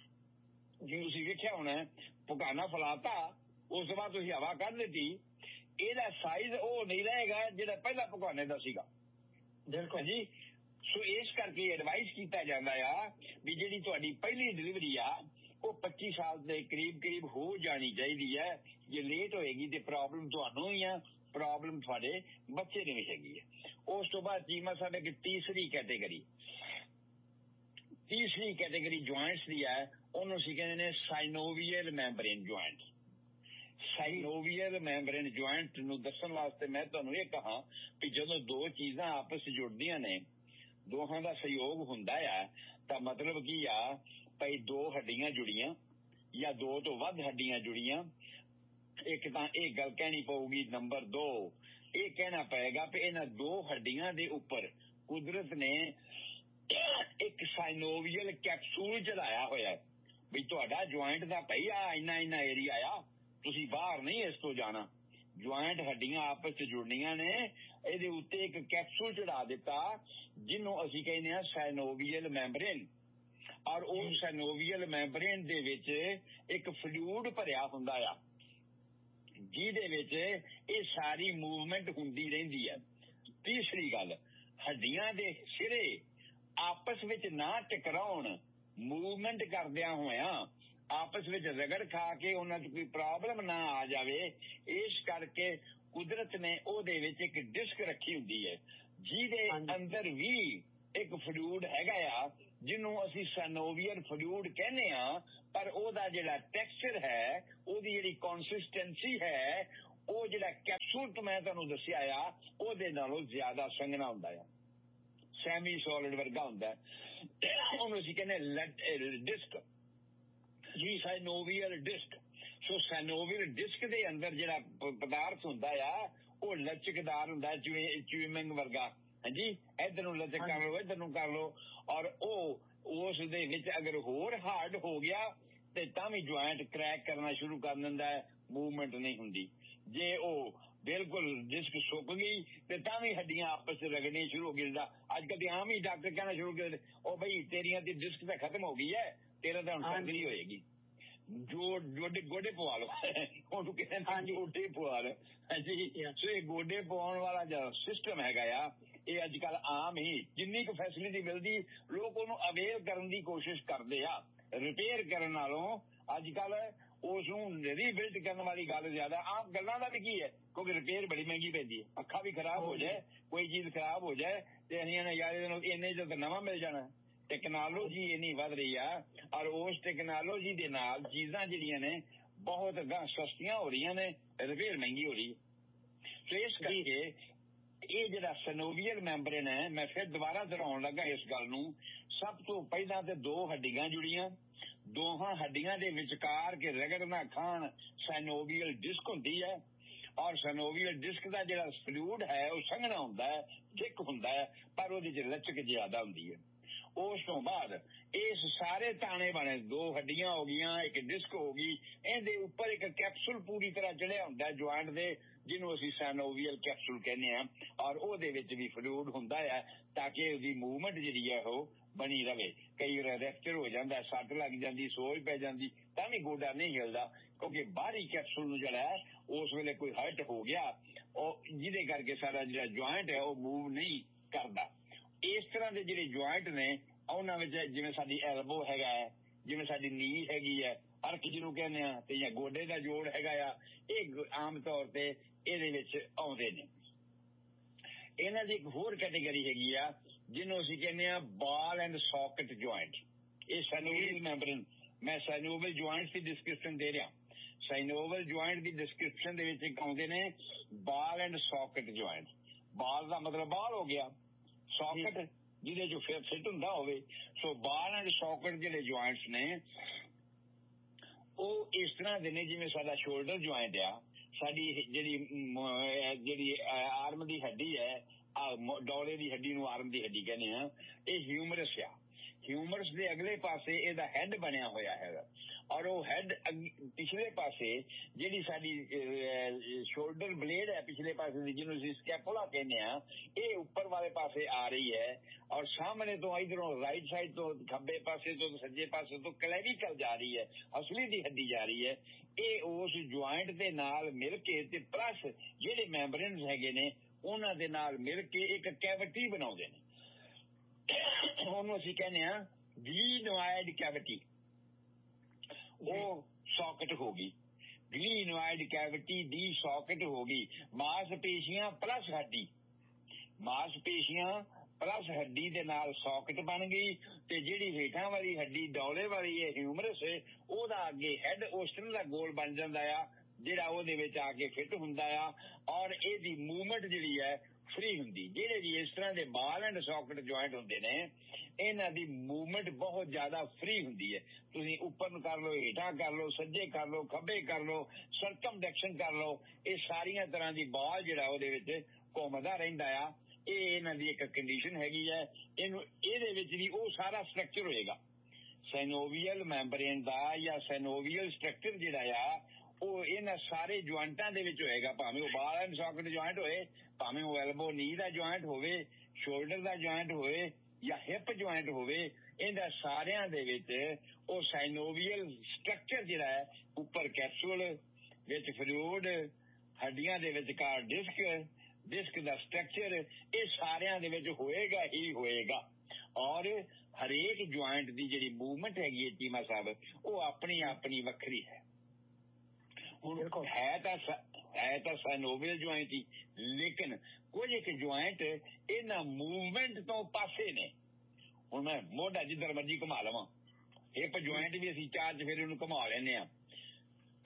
ਜਿਵੇਂ ਤੁਸੀਂ ਵੇਖਿਆ ਹੋਣਾ ਭੁਕਾਨਾ ਫੈਲਾਤਾ ਉਸ ਤੋਂ ਬਾਅਦ ਤੁਸੀਂ ਹਵਾ ਕੱਢ ਦਿੱਤੀ, ਇਹਦਾ ਸਾਈਜ਼ ਉਹ ਨਹੀਂ ਰਹੇਗਾ ਜਿਹੜਾ ਪਹਿਲਾਂ ਭੁਕਾਨੇ ਦਾ ਸੀਗਾ। ਬਿਲਕੁਲ ਜੀ। ਸੋ ਇਸ ਕਰਕੇ ਐਡਵਾਈਸ ਕੀਤਾ ਜਾਂਦਾ ਆ ਵੀ ਜਿਹੜੀ ਤੁਹਾਡੀ ਪਹਿਲੀ ਡਿਲੀਵਰੀ ਆ ਉਹ 25 ਸਾਲ ਦੇ ਕਰੀਬ ਹੋ ਜਾਣੀ ਚਾਹੀਦੀ ਹੈ। ਜੇ ਲੇਟ ਹੋਏਗੀ ਤੇ ਪ੍ਰੋਬਲਮ ਤੁਹਾਨੂੰ ਹੀ ਆ, ਪ੍ਰੋਬਲਮ ਤੁਹਾਡੇ ਬੱਚੇ ਨੂੰ ਵੀ ਹੈਗੀ ਹੈ। ਉਸ ਤੋਂ ਬਾਅਦ ਜੀਮਾ ਸਾਹਿਬ ਇੱਕ ਤੀਸਰੀ ਕੈਟੇਗਰੀ ਜੁਆਇੰਟਸ ਦੀ ਹੈ, ਉਹਨੂੰ ਅਸੀਂ ਕਹਿੰਦੇ ਨੇ ਸਾਈਨੋਵੀਅਲ ਮੈਂਬਰੇਨ ਜੁਆਇੰਟ। ਸਾਈਨੋਵੀਅਲ ਮੈਂਬਰੇਨ ਜੁਆਇੰਟ ਨੂੰ ਦੱਸਣ ਵਾਸਤੇ ਮੈਂ ਤੁਹਾਨੂੰ ਇਹ ਕਹਾਂ ਕਿ ਜਦੋਂ ਦੋ ਚੀਜ਼ਾਂ ਆਪਸ ਵਿੱਚ ਜੁੜਦੀਆਂ ਨੇ, ਦੋਹਾਂ ਦਾ ਸਹਿਯੋਗ ਹੁੰਦਾ ਆ, ਤਾਂ ਮਤਲਬ ਕੀ ਆ ਭਾਈ ਦੋ ਹੱਡੀਆਂ ਜੁੜੀਆਂ ਜਾਂ ਦੋ ਤੋਂ ਵੱਧ ਹੱਡੀਆਂ ਜੁੜੀਆਂ, ਇੱਕ ਤਾਂ ਇਹ ਗੱਲ ਕਹਿਣੀ ਪਊਗੀ, ਨੰਬਰ 2 ਇਹ ਕਹਿਣਾ ਪਏਗਾ ਕਿ ਇਹਨਾਂ ਦੋ ਹੱਡੀਆਂ ਦੇ ਉੱਪਰ ਕੁਦਰਤ ਨੇ ਇੱਕ ਸਾਈਨੋਵੀਅਲ ਕੈਪਸੂਲ ਚੜਾਇਆ ਹੋਇਆ ਵੀ ਤੁਹਾਡਾ ਜੁਆਇੰਟ ਦਾ ਭਾਈ ਆ ਇੰਨਾ ਏਰੀਆ ਆ, ਤੁਸੀਂ ਬਾਹਰ ਨਹੀਂ ਇਸ ਤੋਂ ਜਾਣਾ। ਜੁਆਇੰਟ ਹੱਡੀਆਂ ਆਪਸ ਚ ਜੁੜਨੀਆਂ ਨੇ, ਇਹਦੇ ਉੱਤੇ ਇੱਕ ਕੈਪਸੂਲ ਚੜਾ ਦਿੱਤਾ ਜਿਹਨੂੰ ਅਸੀਂ ਕਹਿੰਦੇ ਆ ਸਾਈਨੋਵੀਅਲ ਮੈਂਬਰੇਨ। ਔਰ ਉਹ ਸਾਈਨੋਵੀਅਲ ਮੈਂਬਰੇਨ ਦੇ ਵਿੱਚ ਇੱਕ ਫਲੂਇਡ ਭਰਿਆ ਹੁੰਦਾ ਆ ਜਿਹਦੇ ਵਿੱਚ ਇਹ ਸਾਰੀ ਮੂਵਮੈਂਟ ਹੁੰਦੀ ਰਹਿੰਦੀ ਹੈ। ਤੀਸਰੀ ਗੱਲ, ਹੱਡੀਆਂ ਦੇ ਸਿਰੇ ਆਪਸ ਵਿੱਚ ਨਾ ਟਕਰਾਉਣ, ਮੂਵਮੈਂਟ ਕਰਦਿਆਂ ਹੋਇਆਂ ਆਪਸ ਵਿੱਚ ਰਗੜ ਖਾ ਕੇ ਉਹਨਾਂ 'ਚ ਕੋਈ ਪ੍ਰੋਬਲਮ ਨਾ ਆ ਜਾਵੇ, ਇਸ ਕਰਕੇ ਕੁਦਰਤ ਨੇ ਉਹਦੇ ਵਿੱਚ ਇੱਕ ਡਿਸਕ ਰੱਖੀ ਹੁੰਦੀ ਹੈ ਜਿਹਦੇ ਅੰਦਰ ਵੀ ਇੱਕ ਫਲੂਇਡ ਹੈਗਾ ਆ ਜਿਹਨੂੰ ਅਸੀਂ ਸਾਈਨੋਵੀਅਲ ਫਲੂਇਡ ਕਹਿੰਦੇ ਆ, ਪਰ ਉਹਦਾ ਜਿਹੜਾ ਟੈਕਸਚਰ ਹੈ, ਉਹਦੀ ਜਿਹੜੀ ਕੰਸਿਸਟੈਂਸੀ ਹੈ, ਉਹ ਜਿਹੜਾ ਕੈਪਸੂਲ ਤੋਂ ਮੈਂ ਤੁਹਾਨੂੰ ਦੱਸਿਆ ਆ ਉਹਦੇ ਨਾਲੋਂ ਜ਼ਿਆਦਾ ਸੰਘਣਾ ਹੁੰਦਾ ਆ, ਸੈਮੀ ਸੋਲਿਡ ਵਰਗਾ ਹੁੰਦਾ। ਉਹਨੂੰ ਅਸੀਂ ਕਹਿੰਦੇ ਡਿਸਕ ਜੀ, ਸਾਈਨੋਵੀਅਲ ਡਿਸਕ। ਸੋ ਸਾਈਨੋਵੀਅਲ ਡਿਸਕ ਦੇ ਅੰਦਰ ਜਿਹੜਾ ਪਦਾਰਥ ਹੁੰਦਾ ਆ ਉਹ ਲਚਕਦਾਰ ਹੁੰਦਾ, ਚਿਊਇੰਗ ਵਰਗਾ। ਹਾਂਜੀ, ਇੱਧਰ ਨੂੰ ਲਚਕ ਕਰ ਲਓ, ਇੱਧਰ ਨੂੰ ਕਰ ਲਓ। ਔਰ ਉਹ ਉਸ ਦੇ ਵਿੱਚ ਅਗਰ ਹੋਰ ਹਾਰਡ ਹੋ ਗਿਆ ਤੇ ਤਾਂ ਵੀ ਜੁਆਇੰਟ ਕਰੈਕ ਕਰਨਾ ਸ਼ੁਰੂ ਕਰ ਦਿੰਦਾ ਹੈ, ਮੂਵਮੈਂਟ ਨਹੀਂ ਹੁੰਦੀ। ਜੇ ਉਹ ਬਿਲਕੁਲ ਡਿਸਕ ਸੁੱਕ ਗਈ ਤੇ ਤਾਂ ਵੀ ਹੱਡੀਆਂ ਆਪਸ ਚ ਰਗੜਨੀਆਂ ਸ਼ੁਰੂ ਹੋ ਗਈਆਂ। ਅੱਜ ਕੱਲ੍ਹ ਤੇ ਆਮ ਹੀ ਡਾਕਟਰ ਕਹਿਣਾ ਸ਼ੁਰੂ ਕਰ, ਉਹ ਬਈ ਤੇਰੀਆਂ ਦੀ ਡਿਸਕ ਤਾਂ ਖਤਮ ਹੋ ਗਈ ਹੈ, ਤੇਰਾ ਤਾਂ ਹੁਣ ਸਰਜਰੀ ਹੋਏਗੀ, ਗੋਡੇ ਪਵਾ ਲਓ। ਉਹਨੂੰ ਕਹਿੰਦੇ ਗੋਡੇ ਪਵਾ ਲਓ। ਹਾਂਜੀ, ਸੋ ਇਹ ਗੋਡੇ ਪਵਾਉਣ ਵਾਲਾ ਜਿਹੜਾ ਸਿਸਟਮ ਹੈਗਾ ਆ ਇਹ ਅੱਜ ਕੱਲ੍ਹ ਆਮ ਹੀ, ਜਿੰਨੀ ਕੁ ਫੈਸਿਲਿਟੀ ਮਿਲਦੀ ਲੋਕ ਉਹਨੂੰ ਅਵੇਅਰ ਕਰਨ ਦੀ ਕੋਸ਼ਿਸ਼ ਕਰਦੇ ਆ। ਰਿਪੇਅਰ ਕਰਨ ਨਾਲੋਂ ਅੱਜ ਕੱਲ੍ਹ ਉਸ ਨੂੰ ਰੀਬਿਲਡ ਕਰਨ ਵਾਲੀ ਗੱਲ ਜ਼ਿਆਦਾ। ਆਮ ਗੱਲਾਂ ਦਾ ਵੀ ਕੀ ਹੈ, ਕਿਉਂਕਿ ਰਿਪੇਅਰ ਬੜੀ ਮਹਿੰਗੀ ਪੈਂਦੀ ਹੈ। ਅੱਖਾਂ ਵੀ ਖਰਾਬ ਹੋ ਜਾਏ, ਕੋਈ ਚੀਜ਼ ਖਰਾਬ ਹੋ ਜਾਏ ਤੇ ਅਸੀਂ ਯਾਰ ਇੰਨੇ ਚ ਤਾਂ ਨਵਾਂ ਮਿਲ ਜਾਣਾ। ਟੈਕਨੋਲੋਜੀ ਇੰਨੀ ਵੱਧ ਰਹੀ ਆ ਔਰ ਉਸ ਟੈਕਨੋਲੋਜੀ ਦੇ ਨਾਲ ਚੀਜ਼ਾਂ ਜਿਹੜੀਆਂ ਨੇ ਬਹੁਤ ਸਸਤੀਆਂ ਹੋ ਰਹੀਆਂ ਨੇ, ਰਿਪੇਅਰ ਮਹਿੰਗੀ ਹੋ ਰਹੀ ਹੈ। ਸੋ ਇਸ ਕਰਕੇ ਇਹ ਜਿਹੜਾ ਸਨੋਵੀਅਲ ਮੈਂਬਰੇਨ ਹੈ, ਮੈਂ ਫਿਰ ਦੁਬਾਰਾ ਦੁਹਰਾਉਣ ਲੱਗਾ ਇਸ ਗੱਲ ਨੂੰ। ਸਭ ਤੋਂ ਪਹਿਲਾਂ ਤੇ ਦੋ ਹੱਡੀਆਂ ਜੁੜੀਆਂ, ਦੋਹਾਂ ਹੱਡੀਆਂ ਦੇ ਵਿਚਕਾਰ ਕੇ ਰਗੜਨਾ ਖਾਣ ਸੈਨੋਵੀਅਲ ਡਿਸਕ ਹੁੰਦੀ ਹੈ। ਔਰ ਸੈਨੋਵੀਅਲ ਡਿਸਕ ਦਾ ਜਿਹੜਾ ਫਲੂਇਡ ਹੈ ਉਹ ਸੰਘਣਾ ਹੁੰਦਾ ਹੈ, ਥਿਕ ਹੁੰਦਾ ਹੈ, ਪਰ ਉਹਦੇ ਚ ਲਚਕ ਜ਼ਿਆਦਾ ਹੁੰਦੀ ਹੈ। ਉਸ ਤੋਂ ਬਾਅਦ ਇਸ ਸਾਰੇ ਤਾਣੇ ਬਣੇ, ਦੋ ਹੱਡੀਆਂ ਹੋ ਗਈਆਂ, ਇੱਕ ਡਿਸਕ ਹੋ ਗਈ, ਇਹਦੇ ਉੱਪਰ ਇੱਕ ਕੈਪਸੂਲ ਪੂਰੀ ਤਰ੍ਹਾਂ ਚੜਿਆ ਹੁੰਦਾ ਜੁਆਇੰਟ ਦੇ, ਜਿਹਨੂੰ ਅਸੀਂ ਸੈਨੋਵੀਅਲ ਕੈਪਸੂਲ ਕਹਿੰਦੇ ਹਾਂ। ਔਰ ਉਹਦੇ ਵਿੱਚ ਵੀ ਫਲੂਇਡ ਹੁੰਦਾ ਹੈ ਤਾਂ ਕਿ ਉਹਦੀ ਮੂਵਮੈਂਟ ਜਿਹੜੀ ਹੈ ਉਹ ਬਣੀ ਰਵੇ। ਕਈ ਵਾਰ ਰੈਕਚਰ ਹੋ ਜਾਂਦਾ, ਸੱਟ ਲੱਗ ਜਾਂਦੀ, ਸੋਜ ਪੈ ਜਾਂਦੀ, ਤਾਂ ਵੀ ਗੋਡਾ ਨਹੀਂ ਹਿਲਦਾ, ਕਿਉਂਕਿ ਬਾਹਰੀ ਕੈਪਸੂਲ ਨੂੰ ਜਿਹੜਾ ਹੈ ਉਸ ਵੇਲੇ ਕੋਈ ਹਰਟ ਹੋ ਗਿਆ, ਉਹ ਜਿਹਦੇ ਕਰਕੇ ਸਾਡਾ ਜਿਹੜਾ ਜੁਆਇੰਟ ਹੈ ਉਹ ਮੂਵ ਨਹੀਂ ਕਰਦਾ। ਇਸ ਤਰ੍ਹਾਂ ਦੇ ਜਿਹੜੇ ਜੁਆਇੰਟ ਨੇ ਉਹਨਾਂ ਵਿੱਚ ਜਿਵੇਂ ਸਾਡੀ ਐਲਬੋ ਹੈਗਾ ਹੈ, ਜਿਵੇਂ ਸਾਡੀ ਨੀ ਹੈਗੀ ਹੈ, ਅਰਕ ਜਿਹਨੂੰ ਕਹਿੰਦੇ ਆ, ਤੇ ਜਾਂ ਗੋਡੇ ਦਾ ਜੋੜ ਹੈਗਾ ਆ, ਇਹ ਆਮ ਤੌਰ ਤੇ ਇਹਦੇ ਵਿੱਚ ਆਉਂਦੇ ਨੇ। ਇਹਨਾਂ ਦੀ ਇੱਕ ਹੋਰ ਕੈਟੇਗਰੀ ਹੈਗੀ ਆ ਜਿਹਨੂੰ ਅਸੀਂ ਕਹਿੰਦੇ ਆ ਬਾਲ ਐਂਡ ਸੌਕਟ ਜੁਆਇੰਟ। ਇਹ ਸੈਨੋਵੀਅਲ ਮੈਂਬਰੇਨ, ਮੈਂ ਸੈਨੋਵੀਅਲ ਜੁਆਇੰਟ ਦੀ ਡਿਸਕ੍ਰਿਪਸ਼ਨ ਦੇ ਰਿਹਾ। ਸੈਨੋਵੀਅਲ ਜੁਆਇੰਟ ਦੀ ਡਿਸਕ੍ਰਿਪਸ਼ਨ ਦੇ ਵਿੱਚ ਇੱਕ ਆਉਂਦੇ ਨੇ ਬਾਲ ਐਂਡ ਸੌਕਟ ਜੁਆਇੰਟ। ਬਾਲ ਦਾ ਮਤਲਬ ਬਾਲ ਹੋ ਗਿਆ, ਸੌਕਟ ਜਿਹਦੇ ਚ ਫਿੱਟ ਹੁੰਦਾ ਹੋਵੇ। ਸੋ ਬਾਲ ਐਂਡ ਸੌਕਟ ਜਿਹੜੇ ਜੁਆਇੰਟਸ ਨੇ ਉਹ ਇਸ ਤਰ੍ਹਾਂ ਦੇ ਨੇ ਜਿਵੇਂ ਸਾਡਾ ਸ਼ੋਲਡਰ ਜੁਆਇੰਟ ਆ, ਸਾਡੀ ਜਿਹੜੀ ਆਰਮ ਦੀ ਹੱਡੀ ਹੈ, ਡੌਲੇ ਦੀ ਹੱਡੀ ਨੂੰ ਆਰਮ ਦੀ ਹੱਡੀ ਕਹਿੰਦੇ ਆ, ਇਹ ਹਿਊਮਰਸ ਆ। ਹਿਊਮਰਸ ਦੇ ਅਗਲੇ ਪਾਸੇ ਇਹਦਾ ਹੈਡ ਬਣਿਆ ਹੋਇਆ ਹੈਗਾ, ਔਰ ਉਹ ਹੈਡ ਪਿਛਲੇ ਪਾਸੇ ਜਿਹੜੀ ਸਾਡੀ ਸ਼ੋਲਡਰ ਬਲੇਡ ਹੈ ਪਿਛਲੇ ਪਾਸੇ ਦੀ, ਜਿਹਨੂੰ ਅਸੀਂ ਸਕੈਪੂਲਾ ਕਹਿੰਦੇ ਆ, ਇਹ ਉੱਪਰ ਵਾਲੇ ਪਾਸੇ ਆ ਰਹੀ ਹੈ। ਔਰ ਸਾਹਮਣੇ ਤੋਂ ਇਧਰੋਂ ਰਾਈਟ ਸਾਈਡ ਤੋਂ, ਖੱਬੇ ਪਾਸੇ ਤੋਂ, ਸੱਜੇ ਪਾਸੇ ਤੋਂ ਕਲੈਵੀਕਲ ਜਾ ਰਹੀ ਹੈ, ਹਸਲੀ ਦੀ ਹੱਡੀ ਜਾ ਰਹੀ ਹੈ। ਇਹ ਉਸ ਜੁਆਇੰਟ ਦੇ ਨਾਲ ਮਿਲ ਕੇ ਤੇ ਪਲੱਸ ਜਿਹੜੇ ਮੈਂਬਰੇਨਸ ਹੈਗੇ ਨੇ ਉਹਨਾਂ ਦੇ ਨਾਲ ਮਿਲ ਕੇ ਇੱਕ ਕੈਵਿਟੀ ਬਣਾਉਂਦੇ ਨੇ। ਉਹਨੂੰ ਅਸੀਂ ਕਹਿੰਦੇ ਆ ਗਲੀਨੋਇਡ ਕੈਵਿਟੀ। ਉਹ ਸੌਕਟ ਹੋ ਗਈ, ਗਲੀਨੋਇਡ ਕੈਵਿਟੀ ਦੀ ਸੌਕਟ ਹੋ ਗਈ। ਮਾਸਪੇਸ਼ੀਆਂ ਪਲੱਸ ਹੱਡੀ, ਮਾਸਪੇਸ਼ੀਆਂ ਪਲੱਸ ਹੱਡੀ ਦੇ ਨਾਲ ਸੌਕਟ ਬਣ ਗਈ। ਤੇ ਜਿਹੜੀ ਹੇਠਾਂ ਵਾਲੀ ਹੱਡੀ ਡੌਲੇ ਵਾਲੀ ਹੈ ਹਿਊਮਰਸ, ਉਹਦਾ ਅੱਗੇ ਹੈਡ ਉਸ ਤਰ੍ਹਾਂ ਦਾ ਗੋਲ ਬਣ ਜਾਂਦਾ ਆ ਜਿਹੜਾ ਉਹਦੇ ਵਿੱਚ ਆ ਕੇ ਫਿੱਟ ਹੁੰਦਾ ਆ। ਔਰ ਇਹਦੀ ਮੂਵਮੈਂਟ ਜਿਹੜੀ ਹੈ ਫ੍ਰੀ ਹੁੰਦੀ। ਜਿਹੜੇ ਵੀ ਇਸ ਤਰ੍ਹਾਂ ਦੇ ਬਾਲ ਐਂਡ ਸੌਕਟ ਜੁਆਇੰਟ ਹੁੰਦੇ ਨੇ ਇਹਨਾਂ ਦੀ ਮੂਵਮੈਂਟ ਬਹੁਤ ਜ਼ਿਆਦਾ ਫ੍ਰੀ ਹੁੰਦੀ ਹੈ। ਤੁਸੀਂ ਉੱਪਰ ਨੂੰ ਕਰ ਲਓ, ਹੇਠਾਂ ਕਰ ਲਓ, ਸੱਜੇ ਕਰ ਲਓ, ਖੱਬੇ ਕਰ ਲਓ, ਸਰਕਮਡੈਕਸ਼ਨ ਕਰ ਲਓ, ਇਹ ਸਾਰੀਆਂ ਤਰ੍ਹਾਂ ਦੀ ਬਾਲ ਜਿਹੜਾ ਉਹਦੇ ਵਿੱਚ ਘੁੰਮਦਾ ਰਹਿੰਦਾ ਆ। ਇਹ ਇਹਨਾਂ ਦੀ ਇੱਕ ਕੰਡੀਸ਼ਨ ਹੈਗੀ ਹੈ। ਇਹਦੇ ਵਿੱਚ ਵੀ ਉਹ ਸਾਰਾ ਸਟਰਕਚਰ ਹੋਏਗਾ ਸੈਨੋਵੀਅਲ ਮੈਂਬਰੇਨ ਦਾ, ਜਾਂ ਸੈਨੋਵੀਅਲ ਸਟਰਕਚਰ ਜਿਹੜਾ ਆ ਉਹ ਇਹਨਾਂ ਸਾਰੇ ਜੁਆਇੰਟਾਂ ਦੇ ਵਿੱਚ ਹੋਏਗਾ। ਭਾਵੇਂ ਉਹ ਬਾਲ ਐਂਡ ਸੌਕਟ ਜੁਆਇੰਟ ਹੋਏ, ਭਾਵੇਂ ਉਹ ਐਲਬੋ ਨੀ ਦਾ ਜੁਆਇੰਟ ਹੋਵੇ, ਸ਼ੋਲਡਰ ਦਾ ਜੁਆਇੰਟ ਹੋਵੇ ਜਾਂ ਹਿਪ ਜੁਆਇੰਟ ਹੋਵੇ, ਇਹਨਾਂ ਸਾਰਿਆਂ ਦੇ ਵਿੱਚ ਉਹ ਸਾਈਨੋਵੀਅਲ ਸਟਰਕਚਰ ਜਿਹੜਾ ਹੈ, ਉੱਪਰ ਕੈਪਸੂਲ, ਵਿੱਚ ਫਲੂਇਡ, ਹੱਡੀਆਂ ਦੇ ਵਿਚਕਾਰ ਡਿਸਕ, ਡਿਸਕ ਦਾ ਸਟਰਕਚਰ, ਇਹ ਸਾਰਿਆਂ ਦੇ ਵਿੱਚ ਹੋਏਗਾ ਹੀ ਹੋਏਗਾ। ਔਰ ਹਰੇਕ ਜੁਆਇੰਟ ਦੀ ਜਿਹੜੀ ਮੂਵਮੈਂਟ ਹੈਗੀ ਹੈ ਚੀਮਾ ਸਾਹਿਬ, ਉਹ ਆਪਣੀ ਆਪਣੀ ਵੱਖਰੀ ਹੈ। ਹੁਣ ਹੈ ਤਾਂ ਸੈਨੋਵੀਅਲ ਜੁਆਇੰਟ ਹੀ, ਲੇਕਿਨ ਕੁਝ ਇੱਕ ਜੁਆਇੰਟ ਇਹਨਾਂ ਮੂਵਮੈਂਟ ਤੋਂ ਪਾਸੇ ਨੇ। ਹੁਣ ਮੈਂ ਮੋਢਾ ਜਿੱਧਰ ਮਰਜੀ ਘੁਮਾ ਲਵਾਂ, ਹਿਪ ਜੁਆਇੰਟ ਵੀ ਅਸੀਂ ਚਾਰ ਚਫੇਰੇ ਨੂੰ ਘੁਮਾ ਲੈਂਦੇ ਹਾਂ,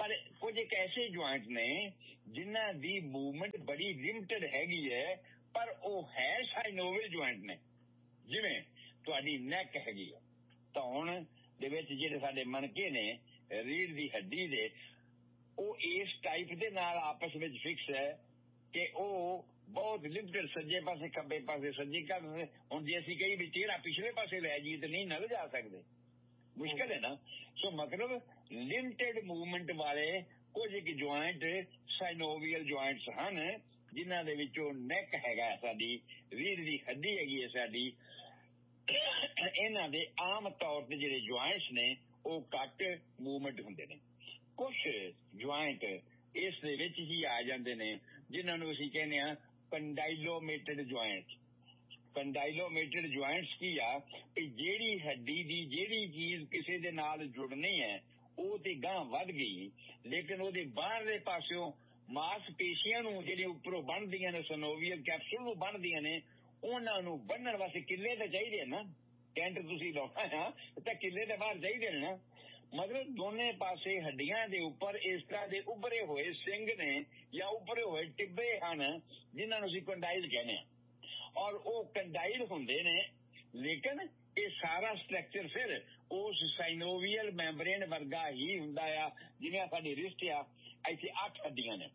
ਪਰ ਕੁਝ ਇੱਕ ਐਸੇ ਜੁਆਇੰਟ ਨੇ ਜਿਨ੍ਹਾਂ ਦੀ ਮੂਵਮੈਂਟ ਬੜੀ ਲਿਮਟਡ ਹੈਗੀ ਹੈ, ਪਰ ਉਹ ਹੈ ਸਾਈਨੋਵਿਅਲ ਜੁਆਇੰਟ ਨੇ। ਜਿਵੇਂ ਤੁਹਾਡੀ ਨੈਕ ਹੈਗੀ ਆ, ਧੌਣ ਦੇ ਵਿੱਚ ਜਿਹੜੇ ਸਾਡੇ ਮਣਕੇ ਨੇ ਰੀੜ੍ਹ ਦੀ ਹੱਡੀ ਦੇ, ਉਹ ਇਸ ਟਾਈਪ ਦੇ ਨਾਲ ਆਪਸ ਵਿੱਚ ਫਿਕਸ ਹੈ ਕਿ ਉਹ ਬਹੁਤ ਲਿਮਟਡ, ਸੱਜੇ ਪਾਸੇ ਖੱਬੇ ਪਾਸੇ ਸੱਜੇ ਪਾਸੇ। ਹੁਣ ਜੇ ਅਸੀਂ ਕਹੀ ਵੀ ਚਿਹਰਾ ਪਿਛਲੇ ਪਾਸੇ ਲੈ ਜਾਈਏ ਤਾਂ ਨਹੀਂ ਨਾ ਜਾ ਸਕਦੇ, ਮੁਸ਼ਕਿਲ ਹੈ ਨਾ। ਸੋ ਮਤਲਬ ਲਿਮਟਡ ਮੂਵਮੈਂਟ ਵਾਲੇ ਕੁਝ ਇੱਕ ਜੁਆਇੰਟ ਸਾਈਨੋਵੀਅਲ ਜੁਆਇੰਟਸ ਹਨ, ਜਿਨ੍ਹਾਂ ਦੇ ਵਿੱਚੋਂ ਨੈਕ ਹੈਗਾ ਸਾਡੀ, ਰੀੜ੍ਹ ਦੀ ਹੱਡੀ ਹੈਗੀ ਹੈ ਸਾਡੀ। ਇਹਨਾਂ ਦੇ ਆਮ ਤੌਰ ਤੇ ਜਿਹੜੇ ਜੁਆਇੰਟਸ ਨੇ ਉਹ ਘੱਟ ਮੂਵਮੈਂਟ ਹੁੰਦੇ ਨੇ। ਕੁਛ ਜੁਆਇੰਟ ਇਸ ਦੇ ਵਿੱਚ ਹੀ ਆ ਜਾਂਦੇ ਨੇ ਜਿਨ੍ਹਾਂ ਨੂੰ ਅਸੀਂ ਕਹਿੰਦੇ ਹਾਂ ਕੰਡਾਈਲੋਮੇਟਡ ਜੁਆਇੰਟ। ਕੰਡਾਈਲੋਮੇਟਡ ਜੁਆਇੰਟਸ ਕੀ ਆ ਕਿ ਜਿਹੜੀ ਹੱਡੀ ਦੀ ਜਿਹੜੀ ਚੀਜ਼ ਕਿਸੇ ਦੇ ਨਾਲ ਜੁੜਨੀ ਹੈ ਉਹ ਤੇ ਗਾਂਹ ਵੱਧ ਗਈ, ਲੇਕਿਨ ਉਹਦੇ ਬਾਹਰਲੇ ਪਾਸਿਓਂ ਮਾਸਪੇਸ਼ੀਆਂ ਨੂੰ ਜਿਹੜੀ ਉੱਪਰੋਂ ਬਣਦੀਆਂ ਨੇ, ਸਨੋਵੀਅਲ ਕੈਪਸੂਲ ਨੂੰ ਬਣਦੀਆਂ ਨੇ, ਉਹਨਾਂ ਨੂੰ ਬੰਨਣ ਵਾਸਤੇ ਕਿੱਲੇ ਤਾਂ ਚਾਹੀਦੇ ਨਾ। ਟੈਂਟ ਤੁਸੀਂ ਲਾਉਣਾ ਤਾਂ ਕਿੱਲੇ ਦੇ ਬਾਹਰ ਚਾਹੀਦੇ ਨੇ ਨਾ। ਮਤਲਬ ਦੋਨੇ ਪਾਸੇ ਹੱਡੀਆਂ ਦੇ ਉੱਪਰ ਇਸ ਤਰ੍ਹਾਂ ਦੇ ਉੱਭਰੇ ਹੋਏ ਸਿੰਗ ਨੇ ਜਾਂ ਉੱਭਰੇ ਹੋਏ ਟਿੱਬੇ ਹਨ, ਜਿਨ੍ਹਾਂ ਨੂੰ ਅਸੀਂ ਕੰਡਾਈਲ ਕਹਿੰਦੇ ਹਾਂ। ਔਰ ਉਹ ਕੰਡਾਈਲ ਹੁੰਦੇ ਨੇ, ਲੇਕਿਨ ਇਹ ਸਾਰਾ ਸਟਰਕਚਰ ਫਿਰ ਉਸ ਸਾਈਨੋਵੀਅਲ ਮੈਂਬਰੇਨ ਵਰਗਾ ਹੀ ਹੁੰਦਾ ਆ। ਜਿਵੇਂ ਸਾਡੀ ਰਿਸਟ ਆ, ਇੱਥੇ 8 ਹੱਡੀਆਂ ਨੇ।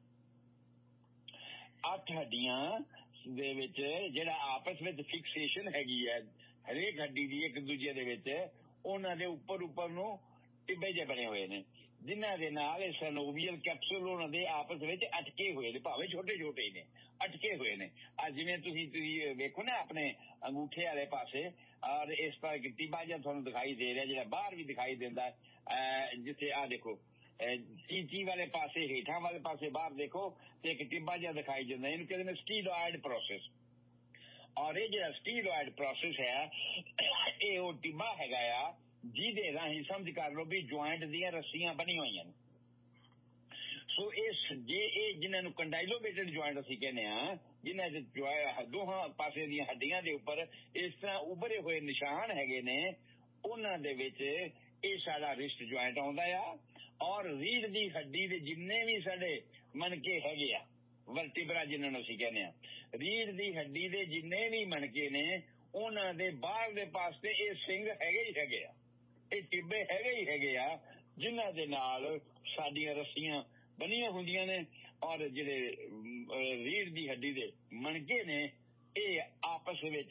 8 ਹੱਡੀਆਂ ਦੇ ਵਿੱਚ ਜਿਹੜਾ ਆਪਸ ਵਿੱਚ ਫਿਕਸੇਸ਼ਨ ਹੈਗੀ ਹੈ ਹਰੇਕ ਹੱਡੀ ਦੀ ਇੱਕ ਦੂਜੇ ਦੇ ਵਿੱਚ, ਉਹਨਾਂ ਦੇ ਉੱਪਰ ਨੂੰ ਟਿੱਬੇ ਜਿਹੇ ਬਣੇ ਹੋਏ ਨੇ, ਜਿਨ੍ਹਾਂ ਦੇ ਨਾਲ ਇਹ ਸਨੋਵੀਅਲ ਕੈਪਸੂਲ ਉਹਨਾਂ ਦੇ ਆਪਸ ਵਿੱਚ ਅਟਕੇ ਹੋਏ ਨੇ, ਭਾਵੇਂ ਛੋਟੇ ਛੋਟੇ ਨੇ, ਅਟਕੇ ਹੋਏ ਨੇ। ਆ ਜਿਵੇਂ ਤੁਸੀਂ ਵੇਖੋ ਨਾ ਆਪਣੇ ਅੰਗੂਠੇ ਵਾਲੇ ਪਾਸੇ, ਔਰ ਇਸ ਤਰ੍ਹਾਂ ਟਿੱਬਾ ਜਿਹਾ ਤੁਹਾਨੂੰ ਦਿਖਾਈ ਦੇ ਰਿਹਾ, ਜਿਹੜਾ ਬਾਹਰ ਵੀ ਦਿਖਾਈ ਦਿੰਦਾ, ਜਿੱਥੇ ਆ ਦੇਖੋ ਚੀਚੀ ਵਾਲੇ ਪਾਸੇ, ਹੇਠਾਂ ਵਾਲੇ ਪਾਸੇ ਬਾਹਰ ਦੇਖੋ ਤੇ ਇੱਕ ਟਿੱਬਾ ਜਿਹਾ ਦਿਖਾਈ ਦਿੰਦਾ, ਇਹਨੂੰ ਕਹਿੰਦੇ ਨੇ ਸਟੀਲੋਇਡ ਪ੍ਰੋਸੈਸ। ਔਰ ਇਹ ਜਿਹੜਾ ਸਟੀਲੋਇਡ ਪ੍ਰੋਸੈਸ ਹੈ, ਇਹ ਉਹ ਟਿੱਬਾ ਹੈਗਾ ਆ ਜਿਹਦੇ ਰਾਹੀਂ ਸਮਝ ਕਰ ਲਓ ਵੀ ਜੁਆਇੰਟ ਦੀਆਂ ਰੱਸੀਆਂ ਬਣੀਆਂ ਹੋਈਆਂ ਨੇ। ਸੋ ਇਹ ਜਿਨ੍ਹਾਂ ਨੂੰ ਕੰਡਾਈਲੋਮੇਟਡ ਜੁਆਇੰਟ ਅਸੀਂ ਕਹਿੰਦੇ ਹਾਂ, ਜਿਨ੍ਹਾਂ ਦੇ ਦੋਹਾਂ ਪਾਸੇ ਦੀਆਂ ਹੱਡੀਆਂ ਦੇ ਉੱਪਰ ਇਸ ਤਰ੍ਹਾਂ ਉੱਭਰੇ ਹੋਏ ਨਿਸ਼ਾਨ ਹੈਗੇ ਨੇ, ਉਹਨਾਂ ਦੇ ਵਿੱਚ ਇਹ ਸਾਡਾ ਰਿਸਟ ਜੁਆਇੰਟ ਆਉਂਦਾ ਆ। ਔਰ ਰੀੜ੍ਹ ਦੀ ਹੱਡੀ ਦੇ ਜਿੰਨੇ ਵੀ ਸਾਡੇ ਮਣਕੇ ਹੈਗੇ ਆ, ਵਰਟੀਬਰਾ ਜਿਨ੍ਹਾਂ ਨੂੰ ਅਸੀਂ ਕਹਿੰਦੇ ਹਾਂ, ਰੀੜ੍ਹ ਦੀ ਹੱਡੀ ਦੇ ਜਿੰਨੇ ਵੀ ਮਣਕੇ ਨੇ, ਉਹਨਾਂ ਦੇ ਬਾਹਰਲੇ ਪਾਸੇ ਇਹ ਸਿੰਗ ਹੈਗੇ ਹੀ ਹੈਗੇ ਆ, ਇਹ ਟਿੱਬੇ ਹੈਗੇ ਹੀ ਹੈਗੇ ਆ, ਜਿਨ੍ਹਾਂ ਦੇ ਨਾਲ ਸਾਡੀਆਂ ਰੱਸੀਆਂ ਬਣੀਆਂ ਹੁੰਦੀਆਂ ਨੇ। ਔਰ ਜਿਹੜੇ ਰੀੜ੍ਹ ਦੀ ਹੱਡੀ ਦੇ ਮਣਕੇ ਨੇ, ਇਹ ਆਪਸ ਵਿੱਚ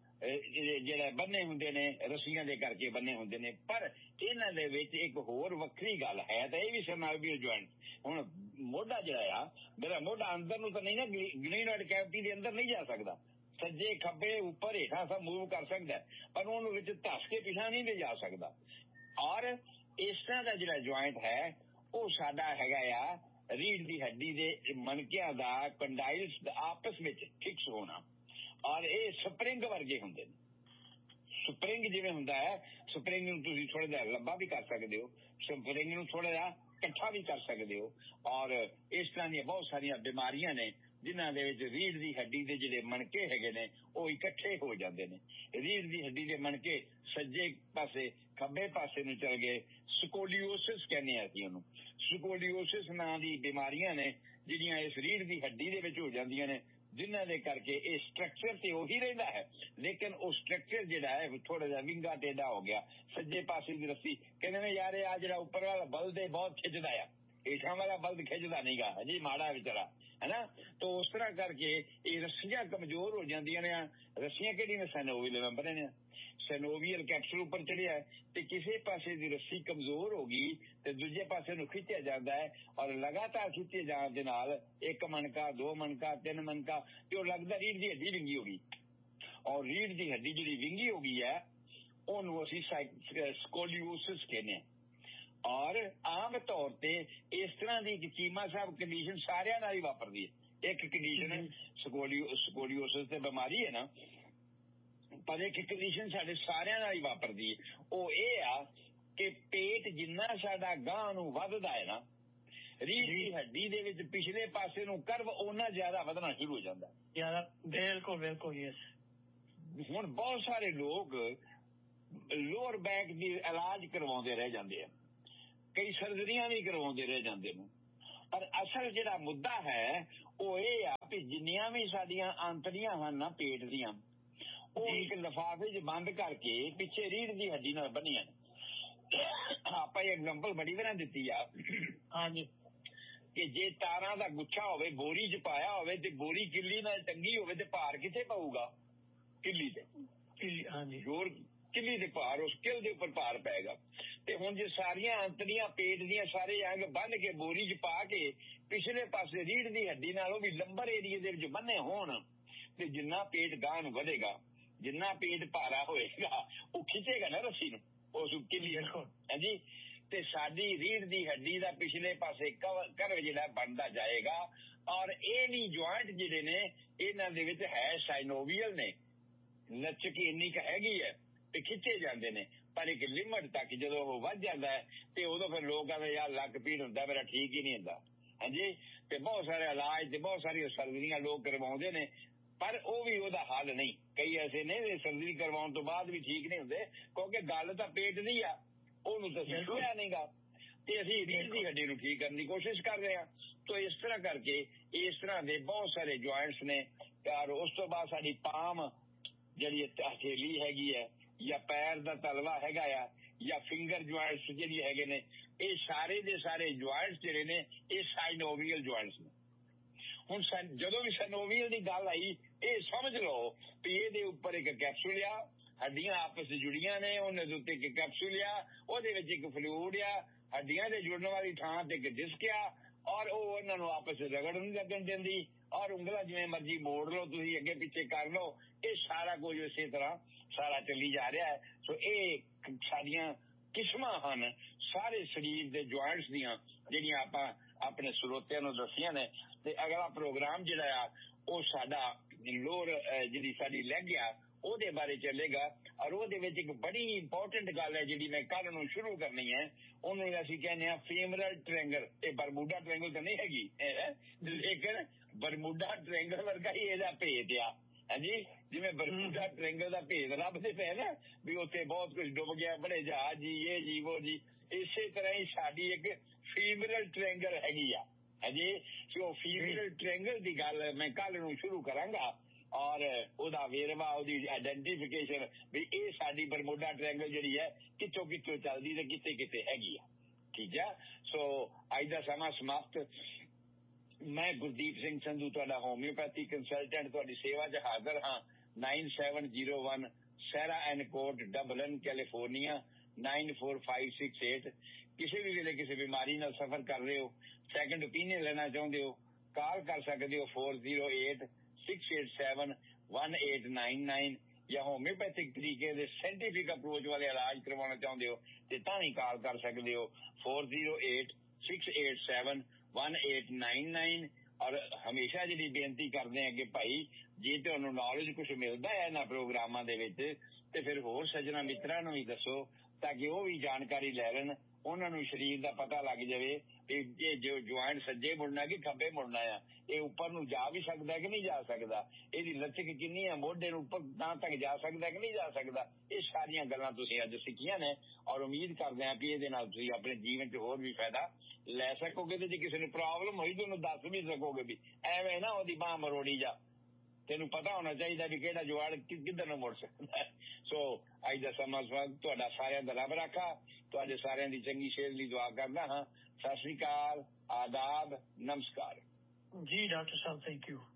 ਜਿਹੜੇ ਬੰਨੇ ਹੁੰਦੇ ਨੇ, ਰੱਸੀਆਂ ਦੇ ਕਰਕੇ ਬੰਨੇ ਹੁੰਦੇ ਨੇ। ਪਰ ਇਹਨਾਂ ਦੇ ਵਿੱਚ ਇੱਕ ਹੋਰ ਵੱਖਰੀ ਗੱਲ ਹੈ, ਤਾਂ ਇਹ ਵੀ ਸਰਨਾਈਵੀਅਲ ਜੁਆਇੰਟ। ਹੁਣ ਮੋਢਾ ਜਿਹੜਾ ਆ, ਮੇਰਾ ਮੋਢਾ ਅੰਦਰ ਨੂੰ ਤਾਂ ਨਹੀਂ ਨਾ, ਗਲੇਨੋਇਡ ਕੈਵਿਟੀ ਦੇ ਅੰਦਰ ਨਹੀਂ ਜਾ ਸਕਦਾ, ਸੱਜੇ ਖੱਬੇ ਉੱਪਰ ਹੇਠਾਂ ਸਭ ਮੂਵ ਕਰ ਸਕਦਾ, ਪਰ ਉਹਨੂੰ ਵਿੱਚ ਧੱਸ ਕੇ ਪਿਛਾਂ ਨਹੀਂ ਲੈ ਜਾ ਸਕਦਾ। ਔਰ ਇਸ ਤਰ੍ਹਾਂ ਦਾ ਜਿਹੜਾ ਜੁਆਇੰਟ ਹੈ ਉਹ ਸਾਡਾ ਹੈਗਾ ਆ ਰੀੜ੍ਹ ਦੀ ਹੱਡੀ ਦੇ ਮਣਕਿਆਂ ਦਾ ਕੰਡਾਈਲਸ ਆਪਸ ਵਿੱਚ ਫਿਕਸ ਹੋਣਾ। ਔਰ ਇਹ ਸਪਰਿੰਗ ਵਰਗੇ ਹੁੰਦੇ ਨੇ। ਸਪਰਿੰਗ ਜਿਵੇਂ ਹੁੰਦਾ ਹੈ, ਸਪਰਿੰਗ ਨੂੰ ਤੁਸੀਂ ਥੋੜਾ ਜਿਹਾ ਲੰਬਾ ਵੀ ਕਰ ਸਕਦੇ ਹੋ, ਸਪਰਿੰਗ ਨੂੰ ਥੋੜਾ ਜਿਹਾ ਇਕੱਠਾ ਵੀ ਕਰ ਸਕਦੇ ਹੋ। ਔਰ ਇਸ ਤਰ੍ਹਾਂ ਦੀਆਂ ਬਹੁਤ ਸਾਰੀਆਂ ਬਿਮਾਰੀਆਂ ਨੇ ਜਿਨ੍ਹਾਂ ਦੇ ਵਿੱਚ ਰੀੜ੍ਹ ਦੀ ਹੱਡੀ ਦੇ ਜਿਹੜੇ ਮਣਕੇ ਹੈਗੇ ਨੇ ਉਹ ਇਕੱਠੇ ਹੋ ਜਾਂਦੇ ਨੇ। ਰੀੜ੍ਹ ਦੀ ਹੱਡੀ ਦੇ ਮਣਕੇ ਸੱਜੇ ਪਾਸੇ ਖੱਬੇ ਪਾਸੇ ਨੂੰ ਚਲ ਗਏ, ਸਕੋਲੀਓਸਿਸ ਕਹਿੰਦੇ ਆ ਅਸੀਂ ਉਹਨੂੰ। ਸਕੋਲੀਓਸਿਸ ਨਾਂ ਦੀ ਬਿਮਾਰੀਆਂ ਨੇ ਜਿਹੜੀਆਂ ਇਸ ਰੀੜ੍ਹ ਦੀ ਹੱਡੀ ਦੇ ਵਿੱਚ ਹੋ ਜਾਂਦੀਆਂ ਨੇ, ਜਿਨ੍ਹਾਂ ਦੇ ਕਰਕੇ ਇਹ ਸਟਰਕਚਰ ਤੇ ਉਹੀ ਰਹਿੰਦਾ ਹੈ, ਲੇਕਿਨ ਉਹ ਸਟਰਕਚਰ ਜਿਹੜਾ ਹੈ ਥੋੜਾ ਜਿਹਾ ਵਿੰਗਾ ਟੇਢਾ ਹੋ ਗਿਆ। ਸੱਜੇ ਪਾਸੇ ਦੀ ਰੱਸੀ ਕਹਿੰਦੇ ਨੇ ਯਾਰ ਇਹ ਆ ਜਿਹੜਾ ਉੱਪਰ ਵਾਲਾ ਬਲਦ ਹੈ ਬਹੁਤ ਖਿੱਚਦਾ ਆ, ਹੇਠਾਂ ਵਾਲਾ ਬਲਦ ਖਿੱਚਦਾ ਨਹੀਂਗਾ, ਹਜੇ ਮਾੜਾ ਵਿਚਾਰਾ ਹੈ ਨਾ। ਤਾਂ ਉਸ ਤਰ੍ਹਾਂ ਕਰਕੇ ਇਹ ਰੱਸੀਆਂ ਕਮਜ਼ੋਰ ਹੋ ਜਾਂਦੀਆਂ ਨੇ। ਰੱਸੀਆਂ ਕਿਹੜੀਆਂ? ਸੈਨੋਵੀਅਲ ਮੈਂਬਰ ਨੇ, ਸੈਨੋਵੀਅਲ ਕੈਪਸੂਲ ਉੱਪਰ ਚੜਿਆ ਤੇ ਕਿਸੇ ਪਾਸੇ ਦੀ ਰੱਸੀ ਕਮਜ਼ੋਰ ਹੋ ਗਈ ਤੇ ਦੂਜੇ ਪਾਸੇ ਨੂੰ ਖਿੱਚਿਆ ਜਾਂਦਾ ਹੈ। ਔਰ ਲਗਾਤਾਰ ਖਿੱਚੇ ਜਾਣ ਦੇ ਨਾਲ 1 ਮਣਕਾ 2 ਮਣਕਾ 3 ਮਣਕਾ ਤੇ ਉਹ ਲੱਗਦਾ ਰੀੜ੍ਹ ਦੀ ਹੱਡੀ ਵਿੰਗੀ ਹੋ ਗਈ। ਔਰ ਰੀੜ੍ਹ ਦੀ ਹੱਡੀ ਜਿਹੜੀ ਵਿੰਗੀ ਹੋ ਗਈ ਹੈ ਉਹਨੂੰ ਅਸੀਂ ਸਕੋਲੀਓਸਿਸ ਕਹਿੰਦੇ ਹਾਂ। ਔਰ ਆਮ ਤੌਰ ਤੇ ਇਸ ਤਰ੍ਹਾਂ ਦੀ ਚੀਮਾ ਸਾਹਿਬ ਕੰਡੀਸ਼ਨ ਸਾਰਿਆਂ ਨਾਲ ਹੀ ਵਾਪਰਦੀ ਹੈ। ਇੱਕ ਕੰਡੀਸ਼ਨ ਸਕੋਲੀਓਸਿਸ ਤੇ ਬਿਮਾਰੀ ਹੈ ਨਾ, ਪਰ ਇੱਕ ਕੰਡੀਸ਼ਨ ਸਾਡੇ ਸਾਰਿਆਂ ਨਾਲ ਹੀ ਵਾਪਰਦੀ ਹੈ। ਉਹ ਇਹ ਆ ਕਿ ਪੇਟ ਜਿੰਨਾ ਸਾਡਾ ਗਾਂਹ ਨੂੰ ਵੱਧਦਾ ਹੈ ਨਾ, ਰੀੜ੍ਹ ਦੀ ਹੱਡੀ ਦੇ ਵਿੱਚ ਪਿਛਲੇ ਪਾਸੇ ਨੂੰ ਕਰਵ ਉਹਨਾਂ ਜ਼ਿਆਦਾ ਵਧਣਾ ਸ਼ੁਰੂ ਹੋ ਜਾਂਦਾ। ਬਿਲਕੁਲ ਬਿਲਕੁਲ ਯੈਸ। ਹੁਣ ਬਹੁਤ ਸਾਰੇ ਲੋਕ ਲੋਅਰ ਬੈਕ ਦੀ ਇਲਾਜ ਕਰਵਾਉਂਦੇ ਰਹਿ ਜਾਂਦੇ ਆ, ਕਈ ਸਰਜਰੀਆਂ ਵੀ ਕਰਵਾਉਂਦੇ ਰਹਿ ਜਾਂਦੇ ਨੇ। ਪਰ ਅਸਲ ਜਿਹੜਾ ਮੁੱਦਾ ਹੈ ਉਹ ਇਹ ਆ ਵੀ ਜਿੰਨੀਆਂ ਵੀ ਸਾਡੀਆਂ ਆਂਤੜੀਆਂ ਹਨ ਨਾ ਪੇਟ ਦੀਆਂ, ਉਹ ਇੱਕ ਲਿਫਾਫੇ 'ਚ ਬੰਦ ਕਰਕੇ ਪਿੱਛੇ ਰੀੜ੍ਹ ਦੀ ਹੱਡੀ ਨਾਲ ਬੰਨੀਆਂ। ਆਪਾਂ ਇਹ ਐਗਜ਼ਾਮਪਲ ਬੜੀ ਵਾਰ ਦਿੱਤੀ ਆ। ਹਾਂਜੀ। ਕਿ ਜੇ ਤਾਰਾਂ ਦਾ ਗੁੱਛਾ ਹੋਵੇ, ਬੋਰੀ 'ਚ ਪਾਇਆ ਹੋਵੇ ਤੇ ਬੋਰੀ ਕਿੱਲੀ ਨਾਲ ਟੰਗੀ ਹੋਵੇ ਤੇ ਭਾਰ ਕਿੱਥੇ ਪਊਗਾ? ਕਿੱਲੀ ਤੇ। ਹਾਂਜੀ। ਜ਼ੋਰ ਕਿੱਲੀ ਦੇ ਭਾਰ, ਉਸ ਕਿੱਲ ਦੇ ਉੱਪਰ ਭਾਰ ਪਏਗਾ। ਤੇ ਹੁਣ ਜੇ ਸਾਰੀਆਂ ਆਂਤੜੀਆਂ ਪੇਟ ਦੀਆਂ ਸਾਰੇ ਅੰਗ ਬੰਨ ਕੇ ਬੋਰੀ 'ਚ ਪਾ ਕੇ ਪਿਛਲੇ ਪਾਸੇ ਰੀੜ੍ਹ ਦੀ ਹੱਡੀ ਨਾਲ ਉਹ ਵੀ ਲੰਬਰ ਏਰੀਏ ਦੇ ਵਿੱਚ ਬੰਨੇ ਹੋਣ ਤੇ ਜਿੰਨਾ ਪੇਟ ਗਾਂਹ ਨੂੰ ਵਧੇਗਾ, ਜਿੰਨਾ ਪੇਟ ਭਾਰਾ ਹੋਏਗਾ, ਉਹ ਖਿੱਚੇਗਾ ਨਾ ਰੱਸੀ ਨੂੰ, ਉਸ ਕਿੱਲੀ ਨੂੰ। ਹਾਂਜੀ। ਤੇ ਸਾਡੀ ਰੀੜ੍ਹ ਦੀ ਹੱਡੀ ਦਾ ਪਿਛਲੇ ਪਾਸੇ ਕਰਵ ਜਿਹੜਾ ਬਣਦਾ ਜਾਏਗਾ। ਔਰ ਇਹ ਨਹੀਂ ਜੁਆਇੰਟ ਜਿਹੜੇ ਨੇ ਇਹਨਾਂ ਦੇ ਵਿੱਚ ਹੈ ਸਾਈਨੋਵੀਅਲ ਨੇ, ਲਚਕ ਇੰਨੀ ਕੁ ਹੈਗੀ ਹੈ ਤੇ ਖਿੱਚੇ ਜਾਂਦੇ ਨੇ। ਪਰ ਇੱਕ ਲਿਮਟ ਤੱਕ ਜਦੋਂ ਉਹ ਵੱਧ ਜਾਂਦਾ ਹੈ ਤੇ ਉਦੋਂ ਫਿਰ ਲੋਕ ਕਹਿੰਦੇ ਯਾਰ ਲੱਕ ਪੀੜ ਹੁੰਦਾ, ਮੇਰਾ ਠੀਕ ਹੀ ਨਹੀਂ ਹੁੰਦਾ। ਹਾਂਜੀ। ਤੇ ਬਹੁਤ ਸਾਰੇ ਇਲਾਜ ਤੇ ਬਹੁਤ ਸਾਰੀਆਂ ਸਰਜਰੀਆਂ ਲੋਕ ਕਰਵਾਉਂਦੇ ਨੇ, ਪਰ ਉਹ ਵੀ ਉਹਦਾ ਹੱਲ ਨਹੀਂ। ਕਈ ਐਸੇ ਨੇ ਸਰਜਰੀ ਕਰਵਾਉਣ ਤੋਂ ਬਾਅਦ ਵੀ ਠੀਕ ਨਹੀਂ ਹੁੰਦੇ, ਕਿਉਂਕਿ ਗੱਲ ਤਾਂ ਪੇਟ ਦੀ ਆ, ਉਹਨੂੰ ਤਾਂ ਛੂਹਿਆ ਨਹੀਂਗਾ ਤੇ ਅਸੀਂ ਰੀੜ੍ਹ ਦੀ ਹੱਡੀ ਨੂੰ ਠੀਕ ਕਰਨ ਦੀ ਕੋਸ਼ਿਸ਼ ਕਰ ਰਹੇ ਹਾਂ। ਤਾਂ ਇਸ ਤਰ੍ਹਾਂ ਕਰਕੇ ਇਸ ਤਰ੍ਹਾਂ ਦੇ ਬਹੁਤ ਸਾਰੇ ਜੁਆਇੰਟਸ ਨੇ। ਔਰ ਉਸ ਤੋਂ ਬਾਅਦ ਸਾਡੀ ਪਾਮ ਜਿਹੜੀ ਹਥੇਲੀ ਹੈਗੀ ਹੈ, ਜਾਂ ਪੈਰ ਦਾ ਤਲਵਾ ਹੈਗਾ ਆ, ਜਾਂ ਫਿੰਗਰ ਜੁਆਇੰਟਸ ਜਿਹੜੀ ਹੈਗੇ ਨੇ, ਇਹ ਸਾਰੇ ਦੇ ਸਾਰੇ ਜੁਆਇੰਟਸ ਜਿਹੜੇ ਨੇ ਇਹ ਸਾਈਨੋਵੀਅਲ ਜੁਆਇੰਟਸ ਨੇ। ਹੁਣ ਜਦੋਂ ਵੀ ਸਾਈਨੋਵੀਅਲ ਦੀ ਗੱਲ ਆਈ, ਇਹ ਸਮਝ ਲਓ ਵੀ ਇਹਦੇ ਉੱਪਰ ਇੱਕ ਕੈਪਸੂਲ ਆ, ਹੱਡੀਆਂ ਆਪਸ ਵਿੱਚ ਜੁੜੀਆਂ ਨੇ, ਉਹਨਾਂ ਦੇ ਉੱਤੇ ਇੱਕ ਕੈਪਸੂਲ ਆ, ਉਹਦੇ ਵਿੱਚ ਇੱਕ ਫਲੂਇਡ ਆ, ਹੱਡੀਆਂ ਦੇ ਜੁੜਨ ਵਾਲੀ ਥਾਂ ਤੇ ਇੱਕ ਡਿਸਕ ਆ, ਔਰ ਉਹ ਉਹਨਾਂ ਨੂੰ ਆਪਸ ਵਿੱਚ ਰਗੜ ਨਹੀਂ ਲੱਗਣ ਦਿੰਦੀ। ਔਰ ਉਂਗਲਾਂ ਜਿਵੇਂ ਮਰਜ਼ੀ ਮੋੜ ਲਓ ਤੁਸੀਂ, ਅੱਗੇ ਪਿੱਛੇ ਕਰ ਲਓ, ਇਹ ਸਾਰਾ ਕੁਝ ਇਸੇ ਤਰ੍ਹਾਂ ਸਾਰਾ ਚੱਲੀ ਜਾ ਰਿਹਾ ਹੈ। ਸੋ ਇਹ ਸਾਡੀਆਂ ਕਿਸਮਾਂ ਹਨ ਸਾਰੇ ਸਰੀਰ ਦੇ ਜੁਆਇੰਟਸ ਦੀਆਂ, ਜਿਹੜੀਆਂ ਆਪਾਂ ਆਪਣੇ ਸਰੋਤਿਆਂ ਨੂੰ ਦੱਸੀਆਂ ਨੇ। ਤੇ ਅਗਲਾ ਪ੍ਰੋਗਰਾਮ ਜਿਹੜਾ ਆ ਉਹ ਸਾਡਾ ਲੋਅਰ ਜਿਹੜੀ ਸਾਡੀ ਲੈਗ ਆ ਉਹਦੇ ਬਾਰੇ ਚੱਲੇਗਾ। ਔਰ ਉਹਦੇ ਵਿੱਚ ਇੱਕ ਬੜੀ ਇੰਪੋਰਟੈਂਟ ਗੱਲ ਹੈ ਜਿਹੜੀ ਮੈਂ ਕੱਲ ਨੂੰ ਸ਼ੁਰੂ ਕਰਨੀ ਹੈ, ਉਹਨੂੰ ਅਸੀਂ ਕਹਿੰਦੇ ਹਾਂ ਫੀਮਰਲ ਟ੍ਰਾਇੰਗਲ। ਇਹ ਬਰਮੂਡਾ ਟ੍ਰਾਇੰਗਲ ਤਾਂ ਨਹੀਂ ਹੈਗੀ, ਲੇਕਿਨ ਬਰਮੂਡਾ ਟ੍ਰਾਇੰਗਲ ਵਰਗਾ ਹੀ ਇਹਦਾ ਭੇਦ ਆ। ਹਾਂਜੀ। ਜਿਵੇਂ ਬਰਮੂਡਾ ਟ੍ਰਾਇੰਗਲ ਦਾ ਭੇਦ ਲੱਭਦੇ ਪਏ ਨਾ ਵੀ ਉੱਥੇ ਬਹੁਤ ਕੁਝ ਡੁੱਬ ਗਿਆ, ਬੜੇ ਜਹਾਜ਼ ਜੀ, ਇਹ ਜੀ ਉਹ ਜੀ, ਇਸੇ ਤਰ੍ਹਾਂ ਹੀ ਸਾਡੀ ਇੱਕ ਫੀਮਰਲ ਟ੍ਰਾਇੰਗਲ ਹੈਗੀ ਆ। ਹਾਂਜੀ। ਸੋ ਫੀਮਰਲ ਟ੍ਰਾਇੰਗਲ ਦੀ ਗੱਲ ਮੈਂ ਕੱਲ ਨੂੰ ਸ਼ੁਰੂ ਕਰਾਂਗਾ, ਔਰ ਉਹਦਾ ਵੇਰਵਾ, ਉਹਦੀ ਆਇਡੈਂਟੀਫਿਕੇਸ਼ਨ ਵੀ ਇਹ ਸਾਡੀ ਬਰਮੂਡਾ ਟ੍ਰਾਇੰਗਲ ਜਿਹੜੀ ਹੈ ਕਿੱਥੋਂ ਕਿੱਥੋਂ ਚੱਲਦੀ ਤੇ ਕਿੱਥੇ ਕਿੱਥੇ ਹੈਗੀ ਆ। ਠੀਕ ਹੈ। ਸੋ ਅੱਜ ਦਾ ਸਮਾਂ ਸਮਾਪਤ। ਮੈਂ ਗੁਰਦੀਪ ਸਿੰਘ ਸੰਧੂ, ਤੁਹਾਡਾ ਹੋਮਿਓਪੈਥੀ ਕੰਸਲਟੈਂਟ, ਤੁਹਾਡੀ ਸੇਵਾ 'ਚ ਹਾਜ਼ਰ ਹਾਂ। 9701 ਸੈਰਾ ਐਂਡ ਕੋਰਟ, ਡਬਲਿਨ, ਕੈਲੀਫੋਰਨੀਆ 94568। ਕਿਸੇ ਵੀ ਵੇਲੇ ਕਿਸੇ ਬਿਮਾਰੀ ਨਾਲ ਸਫਰ ਕਰ ਰਹੇ ਹੋ, ਸੈਕੰਡ ਓਪੀਨੀਅਨ ਲੈਣਾ ਚਾਹੁੰਦੇ ਹੋ, ਕਾਲ ਕਰ ਸਕਦੇ ਹੋ 4086871899। ਜਾਂ ਹੋਮਿਓਪੈਥਿਕ ਤਰੀਕੇ ਦੇ ਸਾਇੰਟੀਫਿਕ ਅਪਰੋਚ ਵਾਲੇ ਇਲਾਜ ਕਰਵਾਉਣਾ ਚਾਹੁੰਦੇ ਹੋ ਤੇ ਤਾਂ ਵੀ ਕਾਲ ਕਰ ਸਕਦੇ ਹੋ 4086871899। ਔਰ ਹਮੇਸ਼ਾ ਜਿਹੜੀ ਬੇਨਤੀ ਕਰਦੇ ਹਾਂ ਕਿ ਭਾਈ ਜੇ ਤੁਹਾਨੂੰ ਨੌਲੇਜ ਕੁਝ ਮਿਲਦਾ ਹੈ ਇਹਨਾਂ ਪ੍ਰੋਗਰਾਮਾਂ ਦੇ ਵਿੱਚ ਤੇ ਫਿਰ ਹੋਰ ਸੱਜਣਾ ਮਿੱਤਰਾਂ ਨੂੰ ਵੀ ਦੱਸੋ ਤਾਂ ਕਿ ਉਹ ਵੀ ਜਾਣਕਾਰੀ ਲੈ ਲੈਣ, ਉਹਨਾਂ ਨੂੰ ਸਰੀਰ ਦਾ ਪਤਾ ਲੱਗ ਜਾਵੇ ਕਿ ਇਹ ਜੋ ਜੁਆਇੰਟ ਸੱਜੇ ਮੁੜਨਾ ਕਿ ਖੱਬੇ ਮੁੜਨਾ ਆ, ਇਹ ਉੱਪਰ ਨੂੰ ਜਾ ਵੀ ਸਕਦਾ ਕਿ ਨਹੀਂ ਜਾ ਸਕਦਾ, ਇਹਦੀ ਲਚਕ ਕਿੰਨੀ ਹੈ, ਮੋਢੇ ਨੂੰ ਉੱਪਰ ਤਾਂ ਤੱਕ ਜਾ ਸਕਦਾ ਕਿ ਨਹੀਂ ਜਾ ਸਕਦਾ। ਇਹ ਸਾਰੀਆਂ ਗੱਲਾਂ ਤੁਸੀਂ ਅੱਜ ਸਿੱਖੀਆਂ ਨੇ ਔਰ ਉਮੀਦ ਕਰਦੇ ਹਾਂ ਕਿ ਇਹਦੇ ਨਾਲ ਤੁਸੀਂ ਆਪਣੇ ਜੀਵਨ 'ਚ ਹੋਰ ਵੀ ਫਾਇਦਾ ਲੈ ਸਕੋਗੇ ਤੇ ਜੇ ਕਿਸੇ ਨੂੰ ਪ੍ਰੋਬਲਮ ਹੋਈ ਤਾਂ ਉਹਨੂੰ ਦੱਸ ਵੀ ਸਕੋਗੇ ਵੀ ਐਵੇਂ ਨਾ ਉਹਦੀ ਬਾਂਹ ਮਰੋੜੀ ਜਾ, ਤੈਨੂੰ ਪਤਾ ਹੋਣਾ ਚਾਹੀਦਾ ਵੀ ਕਿਹੜਾ ਜੁਆੜ ਕਿੱਧਰ ਨੂੰ ਮੁੜ ਸਕਦਾ। ਸੋ ਅੱਜ ਦਾ ਸਮਾਂ ਤੁਹਾਡਾ ਸਾਰਿਆਂ ਦਾ ਰੱਬ ਰਾਖਾ, ਤੁਹਾਡੇ ਸਾਰਿਆਂ ਦੀ ਚੰਗੀ ਸਿਹਤ ਲਈ ਦੁਆ ਕਰਦਾ ਹਾਂ। ਸਤਿ ਸ੍ਰੀ ਅਕਾਲ, ਆਦਾਬ, ਨਮਸਕਾਰ। ਜੀ ਡਾਕਟਰ ਸਾਹਿਬ, ਥੈਂਕ ਯੂ।